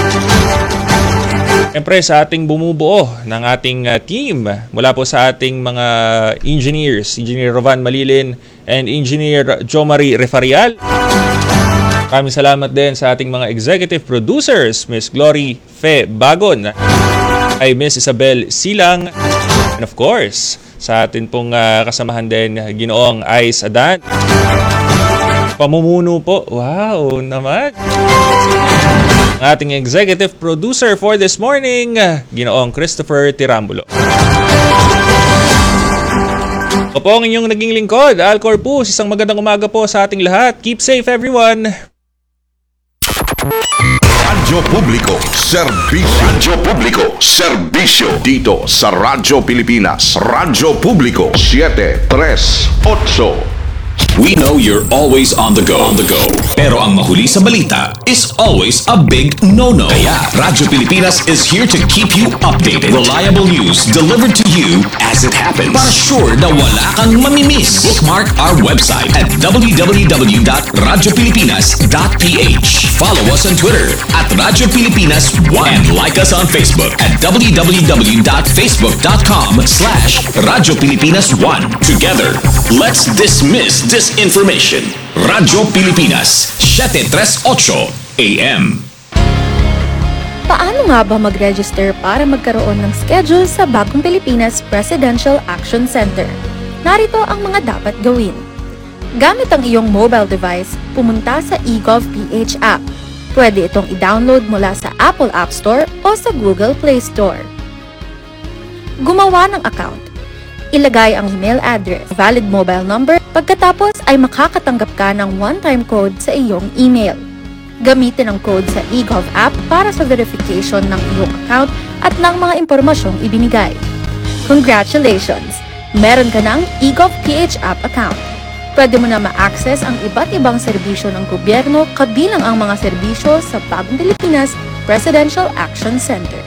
Siyempre sa ating bumubuo ng ating uh, team mula po sa ating mga engineers, Engineer Rovan Malilin and Engineer Jomari Refarial. Maraming salamat din sa ating mga executive producers, Miss Glory Fe Bagon, ay Miss Isabel Silang, and of course, sa atin pong uh, kasamahan din, Ginoong Ice Adan. Pamumuno po, wow naman. Ang ating executive producer for this morning, Ginoong Christopher Tirambulo. Ako po ang inyong naging lingkod, Al Corpus. Isang magandang umaga po sa ating lahat. Keep safe everyone! Radyo Publiko, Serbisyo. Radyo Publiko, Serbisyo. Dito sa Radyo Pilipinas, Radyo Publiko, seven tres eight. We know you're always on the go. On the go. Pero ang mahuli sa balita is always a big no-no. Kaya Radyo Pilipinas is here to keep you updated. Reliable news delivered to you as it happens. Para sure na wala kang mamimiss. Bookmark our website at w w w dot radyo pilipinas dot p h. Follow us on Twitter at Radyo Pilipinas one and like us on Facebook at w w w dot facebook dot com slash Radyo Pilipinas one. Together, let's dismiss disinformation. Radyo Pilipinas, seven tres eight A M. Paano nga ba mag-register para magkaroon ng schedule sa Bagong Pilipinas Presidential Action Center? Narito ang mga dapat gawin. Gamit ang iyong mobile device, pumunta sa eGovPH app. Pwede itong i-download mula sa Apple App Store o sa Google Play Store. Gumawa ng account. Ilagay ang email address, valid mobile number, pagkatapos ay makakatanggap ka ng one-time code sa iyong email. Gamitin ang code sa eGov app para sa verification ng iyong account at ng mga impormasyong ibinigay. Congratulations! Meron ka ng eGovPH app account. Pwede mo na ma-access ang iba't ibang serbisyo ng gobyerno kabilang ang mga serbisyo sa Bagong Pilipinas Presidential Action Center.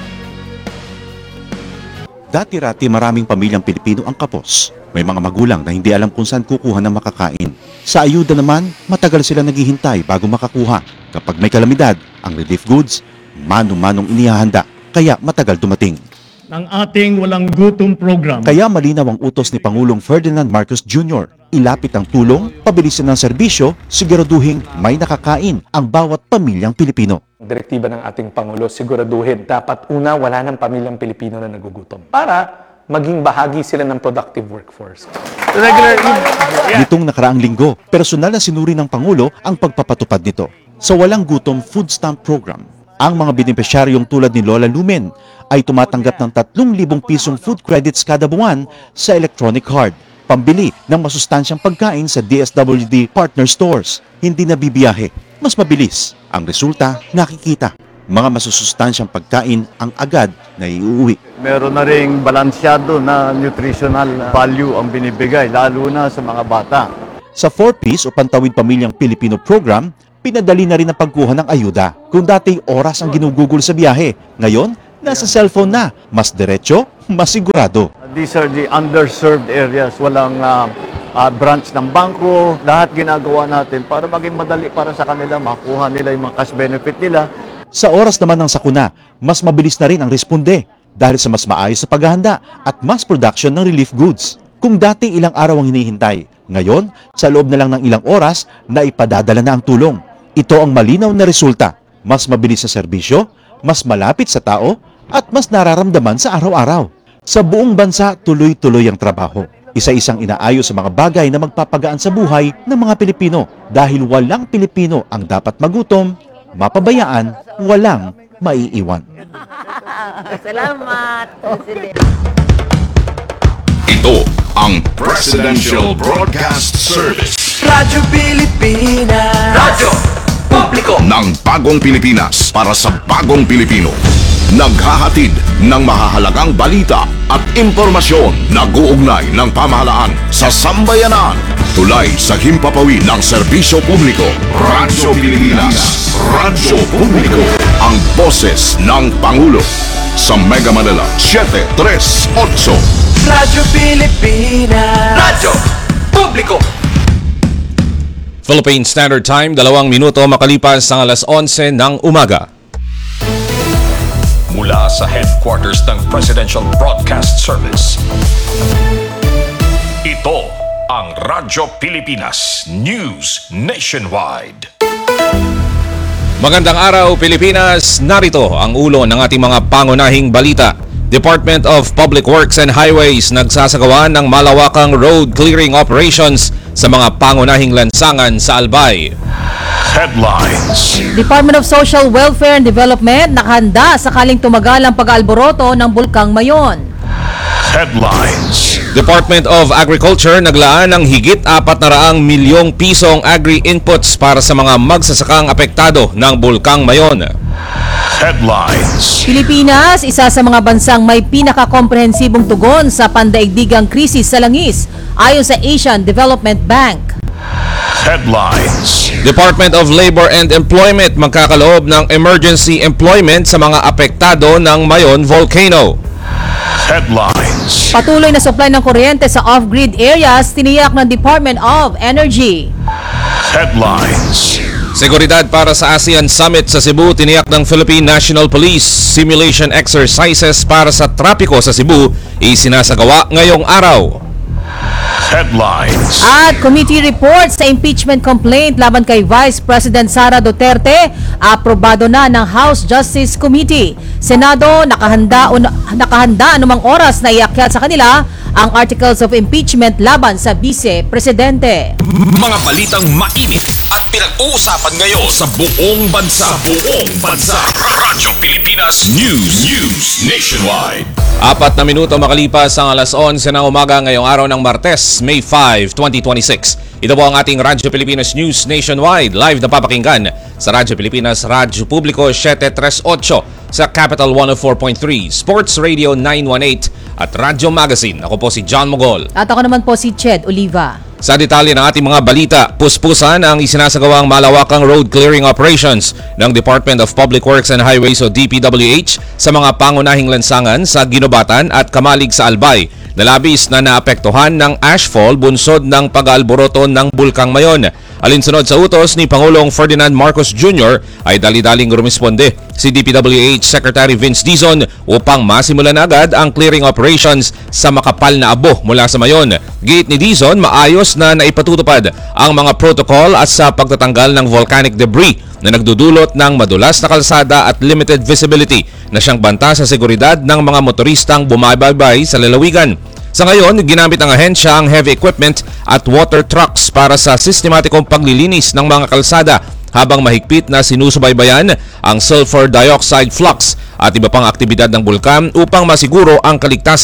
Dati-rati maraming pamilyang Pilipino ang kapos. May mga magulang na hindi alam kung saan kukuha ng makakain. Sa ayuda naman, matagal sila naghihintay bago makakuha. Kapag may kalamidad, ang relief goods, mano-manong inihahanda, kaya matagal dumating. Ng ating walang gutom program. Kaya malinaw ang utos ni Pangulong Ferdinand Marcos Junior Ilapit ang tulong, pabilisin ng serbisyo, siguraduhin may nakakain ang bawat pamilyang Pilipino. Direktiba ng ating Pangulo, siguraduhin dapat una wala ng pamilyang Pilipino na nagugutom para maging bahagi sila ng productive workforce. Regular Nitong nakaraang linggo, personal na sinuri ng Pangulo ang pagpapatupad nito. Sa Walang Gutom Food Stamp Program, ang mga benepisyaryong tulad ni Lola Lumen ay tumatanggap ng tatlong libong pisong food credits kada buwan sa electronic card. pambili ng masustansyang pagkain sa D S W D partner stores. Hindi na bibiyahe. Mas mabilis. Ang resulta, nakikita. Mga masusustansyang pagkain ang agad na iuwi. Meron na ring balansyado na nutritional value ang binibigay, lalo na sa mga bata. Sa four Ps o Pantawid Pamilyang Pilipino program, pinadali na rin ang pagkuha ng ayuda. Kung dati oras ang ginugugol sa biyahe, ngayon, nasa cellphone na. Mas diretso, mas sigurado. These are the underserved areas. Walang uh, uh, branch ng bangko. Lahat ginagawa natin para maging madali para sa kanila, makuha nila yung mga cash benefit nila. Sa oras naman ng sakuna, mas mabilis na rin ang responde dahil sa mas maayos sa paghahanda at mass production ng relief goods. Kung dati ilang araw ang hinihintay, ngayon, sa loob na lang ng ilang oras, na ipadadala na ang tulong. Ito ang malinaw na resulta. Mas mabilis sa serbisyo, mas malapit sa tao, at mas nararamdaman sa araw-araw. Sa buong bansa, tuloy-tuloy ang trabaho. Isa-isang inaayos sa mga bagay na magpapagaan sa buhay ng mga Pilipino dahil walang Pilipino ang dapat magutom, mapabayaan, walang maiiwan. Salamat. Ito ang Presidential Broadcast Service. Radyo Pilipinas. Radyo Publiko Ng bagong Pilipinas para sa bagong Pilipino. Naghahatid ng mahahalagang balita at impormasyon na guugnay ng pamahalaan sa sambayanan. Tulay sa himpapawid ng serbisyo publiko. Radyo Pilipinas. Radyo Publiko. Ang boses ng Pangulo. Sa Mega Manila, seven three eight. Radyo Pilipinas. Radyo Publiko. Philippine Standard Time, dalawang minuto makalipas ang alas onse ng umaga. Mula sa headquarters ng Presidential Broadcast Service. Ito ang Radyo Pilipinas News Nationwide. Magandang araw Pilipinas, narito ang ulo ng ating mga pangunahing balita. Department of Public Works and Highways nagsasagawa ng malawakang road clearing operations sa mga pangunahing lansangan sa Albay. Headlines. Department of Social Welfare and Development nakahanda sakaling tumagal ang pag-alboroto ng Bulkang Mayon. Headlines. Department of Agriculture naglaan ng higit apat na raang milyong pisong agri-inputs para sa mga magsasakang apektado ng Bulkang Mayon. Headlines. Pilipinas, isa sa mga bansang may pinakakomprehensibong tugon sa pandaigdigang krisis sa langis ayon sa Asian Development Bank. Headlines. Department of Labor and Employment magkakaloob ng emergency employment sa mga apektado ng Mayon Volcano. Headlines. Patuloy na supply ng kuryente sa off-grid areas tiniyak ng Department of Energy. Headlines. Seguridad para sa ASEAN Summit sa Cebu, tiniyak ng Philippine National Police. Simulation exercises para sa trapiko sa Cebu isinasagawa ngayong araw. Headlines. At committee report sa impeachment complaint laban kay Vice President Sara Duterte, aprobado na ng House Justice Committee. Senado, nakahanda, un, nakahanda anumang oras na iakyat sa kanila ang articles of impeachment laban sa Vice Presidente. Mga balitang mainit at pinag-uusapan ngayon sa buong bansa. Sa buong bansa. Radyo Pilipinas News. News Nationwide. Apat na minuto makalipas ang alas onse ng umaga ngayong araw ng Martes, May fifth, twenty twenty-six. Ito po ang ating Radyo Pilipinas News Nationwide. Live na papakinggan sa Radyo Pilipinas, Radyo Publiko seven three eight, sa Capital one oh four point three, Sports Radio nine one eight at Radyo Magazine. Ako po si John Mogol. At ako naman po si Ched Oliva. Sa detalye ng ating mga balita, puspusan ang isinasagawang malawakang road clearing operations ng Department of Public Works and Highways o D P W H sa mga pangunahing lansangan sa Ginobatan at Kamalig sa Albay na labis na naapektuhan ng ashfall bunsod ng pag-alboroto ng Bulkang Mayon. Alinsunod sa utos ni Pangulong Ferdinand Marcos Junior ay dali-daling rumisponde si D P W H Secretary Vince Dizon upang masimulan agad ang clearing operations sa makapal na abo mula sa Mayon. Giit ni Dizon, maayos na naipatutupad ang mga protocol at sa pagtatanggal ng volcanic debris na nagdudulot ng madulas na kalsada at limited visibility na siyang banta sa seguridad ng mga motoristang bumabaybay sa lalawigan. Sa ngayon, ginamit ng ahensya ang heavy equipment at water trucks para sa sistematikong paglilinis ng mga kalsada habang mahigpit na sinusubaybayan ang sulfur dioxide flux at iba pang aktibidad ng bulkan upang masiguro ang kaligtasan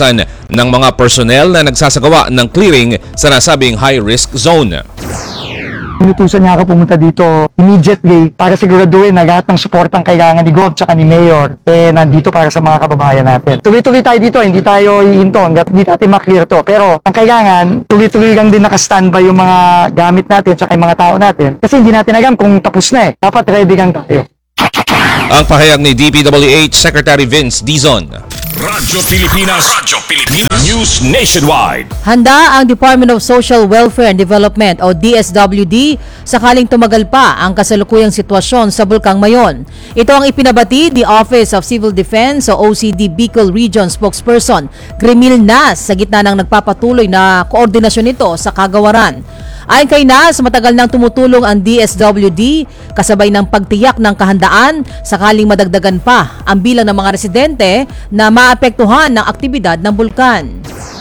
ng mga personnel na nagsasagawa ng clearing sa nasabing high-risk zone. Inutusan niya ako pumunta dito immediately para siguraduhin na lahat ng suportang kailangan ni Gov tsaka ni Mayor eh nandito para sa mga kababayan natin. Tuloy-tuloy tayo dito, hindi tayo ihinto hanggat hindi natin maklear to. Pero ang kailangan, tuloy-tuloy lang din naka-standby yung mga gamit natin tsaka yung mga tao natin. Kasi hindi natin alam kung tapos na eh. Dapat ready lang tayo. Ang pahayag ni D P W H Secretary Vince Dizon. Radyo Pilipinas, Radyo Pilipinas, News Nationwide. Handa ang Department of Social Welfare and Development o D S W D sakaling tumagal pa ang kasalukuyang sitwasyon sa Bulkang Mayon. Ito ang ipinabati ni Office of Civil Defense o O C D Bicol Region spokesperson Grimil Nas sa gitna ng nagpapatuloy na koordinasyon nito sa kagawaran. Ayon kay Nas, matagal nang tumutulong ang D S W D kasabay ng pagtiyak ng kahandaan sakaling madagdagan pa ang bilang ng mga residente na maapektuhan ng aktibidad ng bulkan.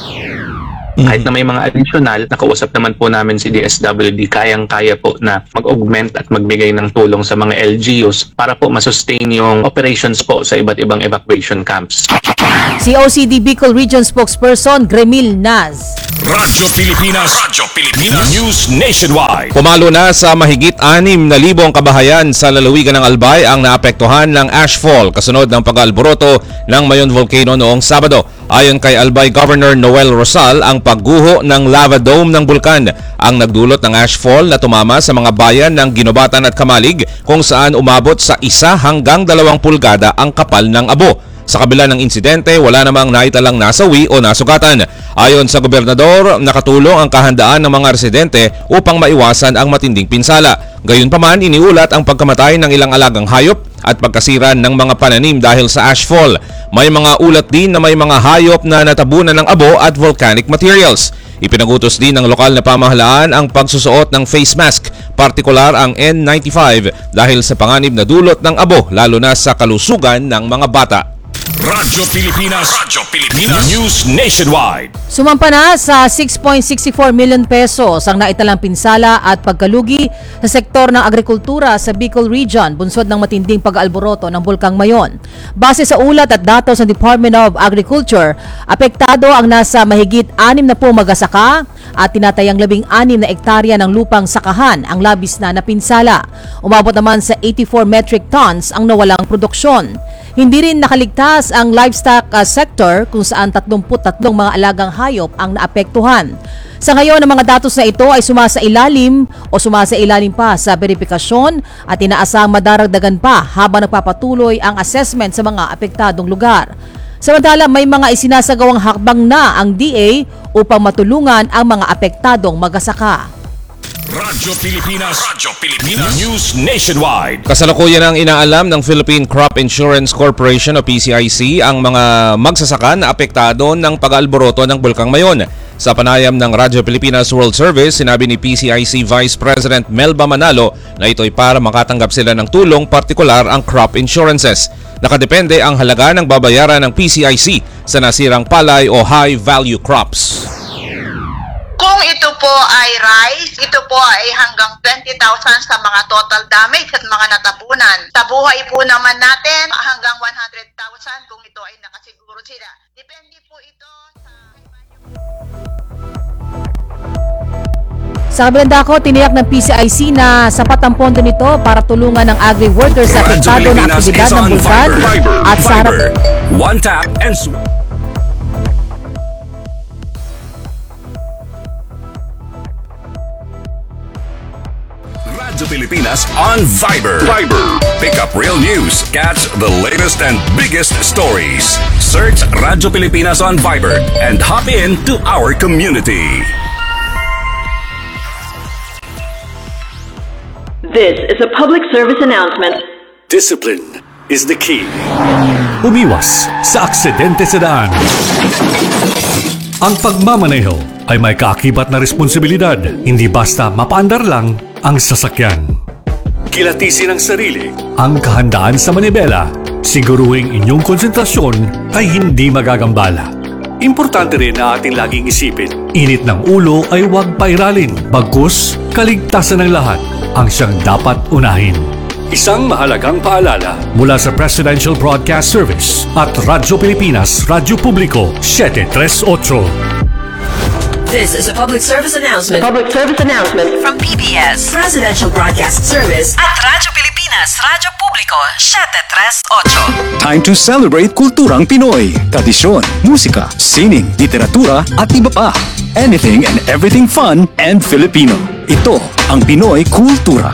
Kahit na may mga additional, nakausap naman po namin si D S W D, kayang-kaya po na mag-augment at magbigay ng tulong sa mga L G Us para po masustain yung operations po sa iba't ibang evacuation camps. Si O C D Bicol Region spokesperson Grimil Nas. Radyo Pilipinas, Radyo Pilipinas, News Nationwide. Pumalo na sa mahigit anim na libong kabahayan sa lalawigan ng Albay ang naapektuhan ng ashfall kasunod ng pag-alboroto ng Mayon Volcano noong Sabado. Ayon kay Albay Governor Noel Rosal, ang pagguho ng lava dome ng bulkan ang nagdulot ng ashfall na tumama sa mga bayan ng Ginobatan at Kamalig kung saan umabot sa isa hanggang dalawang pulgada ang kapal ng abo. Sa kabila ng insidente, wala namang naitalang nasawi o nasugatan. Ayon sa gobernador, nakatulong ang kahandaan ng mga residente upang maiwasan ang matinding pinsala. Gayunpaman, iniulat ang pagkamatay ng ilang alagang hayop at pagkasira ng mga pananim dahil sa ashfall. May mga ulat din na may mga hayop na natabunan ng abo at volcanic materials. Ipinagutos din ng lokal na pamahalaan ang pagsusuot ng face mask, partikular ang N ninety-five dahil sa panganib na dulot ng abo lalo na sa kalusugan ng mga bata. Radyo Pilipinas, Radyo Pilipinas, News Nationwide. Sumampa na sa six point six four million pesos ang naitalang pinsala at pagkalugi sa sektor ng agrikultura sa Bicol Region bunsod ng matinding pag-aalboroto ng Bulkang Mayon. Base sa ulat at datos ng Department of Agriculture, apektado ang nasa mahigit anim na po magasaka at tinatayang labing anim na ektarya ng lupang sakahan ang labis na napinsala. Umabot naman sa eighty-four metric tons ang nawalang produksyon. Hindi rin nakaligtas ang livestock uh, sector kung saan tatlumpu't-tatlong mga alagang hayop ang naapektuhan. Sa ngayon, ang mga datos na ito ay sumasailalim o sumasailalim pa sa verifikasyon at inaasang madaragdagan pa habang nagpapatuloy ang assessment sa mga apektadong lugar. Samantala, may mga isinasagawang hakbang na ang D A upang matulungan ang mga apektadong magasaka. Radyo Pilipinas, Radyo Pilipinas, News Nationwide. Kasalukuyan ang inaalam ng Philippine Crop Insurance Corporation o P C I C ang mga magsasaka na apektado ng pag-aalboroto ng Bulkang Mayon. Sa panayam ng Radyo Pilipinas World Service, sinabi ni P C I C Vice President Melba Manalo na ito'y para makatanggap sila ng tulong, partikular ang crop insurances. Nakadepende ang halaga ng babayaran ng P C I C sa nasirang palay o high-value crops. Kung ito po ay rice, ito po ay hanggang twenty thousand sa mga total damage at mga natapunan. Sa buhay po naman natin, hanggang one hundred thousand kung ito ay nakasiguro sila. Depende po ito sa... Sa kabilang dako, tiniyak ng P C I C na sapat ang pondo nito para tulungan ng agri-workers sa apektado na aktibidad ng bulkan at sa harap. One tap and sw- Radyo Pilipinas on Viber. Viber. Pick up real news. Catch the latest and biggest stories. Search Radyo Pilipinas on Viber and hop in to our community. This is a public service announcement. Discipline is the key. Umiwas sa aksidente sa daan. Ang pagmamaneho ay may kaakibat na responsibilidad. Hindi basta mapaandar lang ang sasakyan. Kilatisin ang sarili, ang kahandaan sa manibela. Siguruhing inyong konsentrasyon ay hindi magagambala. Importante rin na ating laging isipin, init ng ulo ay huwag pairalin. Bagkus, kaligtasan ng lahat ang siyang dapat unahin. Isang mahalagang paalala mula sa Presidential Broadcast Service at Radyo Pilipinas, Radyo Publiko, seven three eight. This is a public service announcement. A public service announcement From P B S, Presidential Broadcast Service at Radyo Pilipinas, Radyo Publiko, seven three eight. Time to celebrate kulturang Pinoy, tradisyon, musika, sining, literatura at iba pa. Anything and everything fun and Filipino. Ito ang Pinoy Kultura.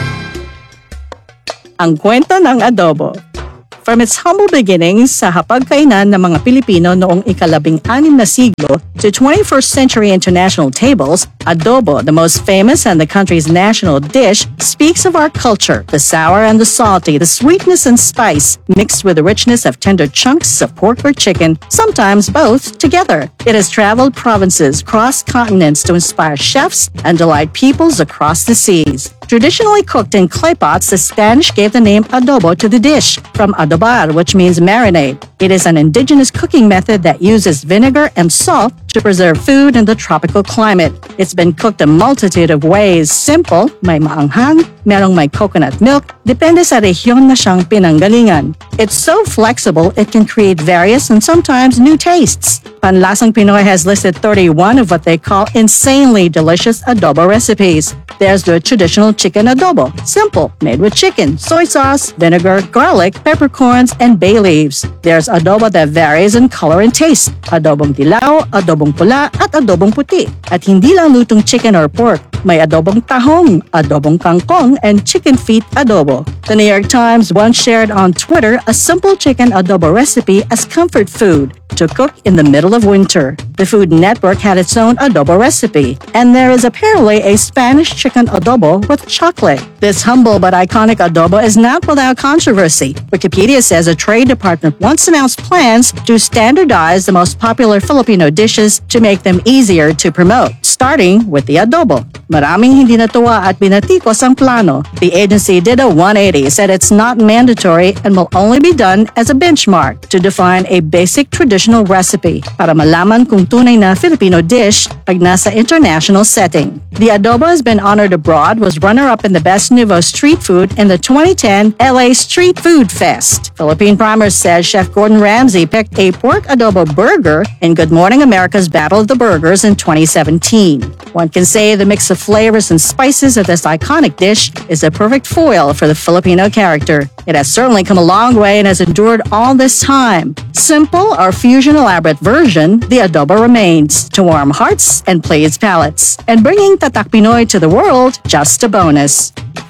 Ang kwento ng adobo. From its humble beginnings sa hapagkainan ng mga Pilipino noong ikalabing anim na siglo to twenty-first century international tables, adobo, the most famous and the country's national dish, speaks of our culture, the sour and the salty, the sweetness and spice, mixed with the richness of tender chunks of pork or chicken, sometimes both together. It has traveled provinces, crossed continents to inspire chefs and delight peoples across the seas. Traditionally cooked in clay pots, the Spanish gave the name adobo to the dish, from adobar, which means marinade. It is an indigenous cooking method that uses vinegar and salt to preserve food in the tropical climate. It's been cooked a multitude of ways. Simple, may maanghang, merong may coconut milk, depende sa rehiyon na siyang pinanggalingan. It's so flexible, it can create various and sometimes new tastes. Panlasang Pinoy has listed thirty-one of what they call insanely delicious adobo recipes. There's the traditional chicken adobo, simple, made with chicken, soy sauce, vinegar, garlic, peppercorns, and bay leaves. There's adobo that varies in color and taste, adobong dilaw, adobong pula, at adobong puti. At hindi lang lutong chicken or pork, may adobong tahong, adobong kangkong, and chicken feet adobo. The New York Times once shared on Twitter a simple chicken adobo recipe as comfort food to cook in the middle of winter. The Food Network had its own adobo recipe, and there is apparently a Spanish chicken adobo with chocolate. This humble but iconic adobo is not without controversy. Wikipedia says a trade department once announced plans to standardize the most popular Filipino dishes to make them easier to promote, starting with the adobo. Maraming hindi natuwa at binatikos ang plano. The agency did a one eighty, said it's not mandatory and will only be done as a benchmark to define a basic traditional recipe para malaman kung tunay na Filipino dish pag nasa international setting. The adobo has been honored abroad, was runner-up in the Best Nouveau Street Food in the twenty ten L A Street Food Fest. Philippine Primer says Chef Gordon Ramsay picked a pork adobo burger in Good Morning America's Battle of the Burgers in twenty seventeen. One can say the mix of flavors and spices of this iconic dish is a perfect foil for the Filipino character. It has certainly come a long way and has endured all this time. Simple or fusion elaborate version, the adobo remains to warm hearts and please palates. And bringing Tatak Pinoy to the world, just a bonus.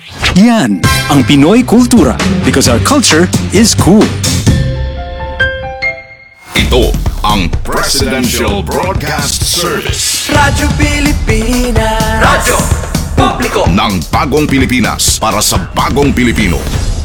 Yan ang Pinoy Kultura, because our culture is cool. Ito ang Presidential Broadcast Service. Radyo Pilipinas. Radyo Publiko. Ng bagong Pilipinas para sa bagong Pilipino.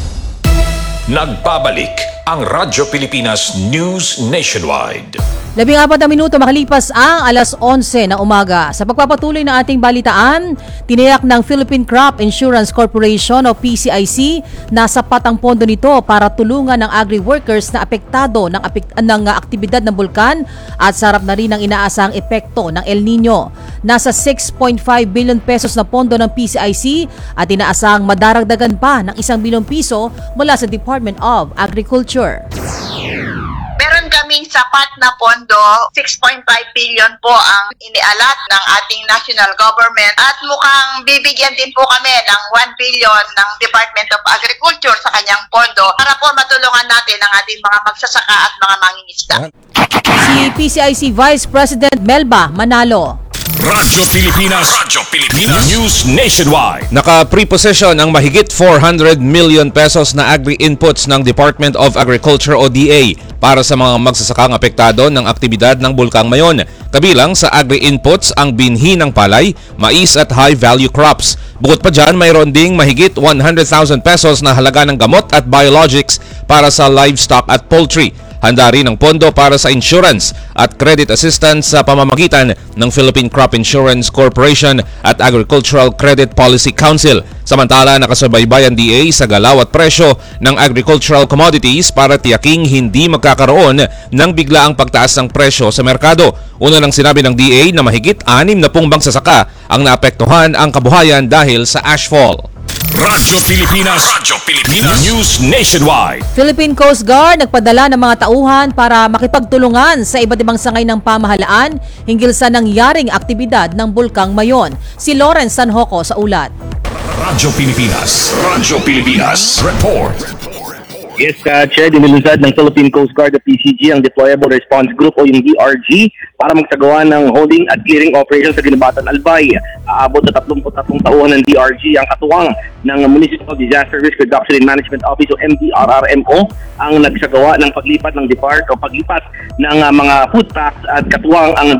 Nagbabalik ang Radyo Pilipinas News Nationwide. Labing apat na minuto makalipas ang alas onse na umaga. Sa pagpapatuloy ng ating balitaan, tiniyak ng Philippine Crop Insurance Corporation o P C I C na sapat ang pondo nito para tulungan ng agri-workers na apektado ng, apek- ng aktibidad ng bulkan at sarap na rin ang inaasahang epekto ng El Nino. Nasa six point five billion pesos na pondo ng P C I C at inaasahang madaragdagan pa ng isang bilyong piso mula sa Department of Agriculture. Meron kaming sapat na pondo, six point five billion po ang inialat ng ating national government at mukhang bibigyan din po kami ng one billion ng Department of Agriculture sa kanyang pondo para po matulungan natin ang ating mga magsasaka at mga mangingisda. Si P C I C Vice President Melba Manalo. Radyo Pilipinas. Radyo Pilipinas News Nationwide. Naka-preposition ang mahigit four hundred million pesos na agri-inputs ng Department of Agriculture o D A para sa mga magsasakang apektado ng aktibidad ng Bulkang Mayon. Kabilang sa agri-inputs ang binhi ng palay, mais at high-value crops. Bukod pa dyan, mayroon ding mahigit one hundred thousand pesos na halaga ng gamot at biologics para sa livestock at poultry. Handa rin ang pondo para sa insurance at credit assistance sa pamamagitan ng Philippine Crop Insurance Corporation at Agricultural Credit Policy Council. Samantala, nakasubaybay ang D A sa galaw at presyo ng agricultural commodities para tiyaking hindi magkakaroon ng biglaang pagtaas ng presyo sa merkado. Una nang sinabi ng D A na mahigit anim na pung magsasaka ang naapektuhan ang kabuhayan dahil sa ashfall. Radyo Pilipinas. Radyo Pilipinas. News Nationwide. Philippine Coast Guard nagpadala ng mga tauhan para makipagtulungan sa iba't ibang sangay ng pamahalaan hinggil sa nangyaring aktibidad ng Bulkang Mayon. Si Lawrence Sanjoco sa ulat. Radyo Pilipinas. Radyo Pilipinas. Report. Yes, uh, Chair, dinilusad ng Philippine Coast Guard o P C G ang Deployable Response Group o yung D R G para magsagawa ng holding at clearing operation sa Ginabatan Albay. Aabot sa tatlumpu't tatlong tauhan ng D R G ang katuwang ng Municipal Disaster Risk Reduction and Management Office o M D R R M O ang nagsagawa ng paglipat ng depart o paglipat ng uh, mga food packs at katuwang ang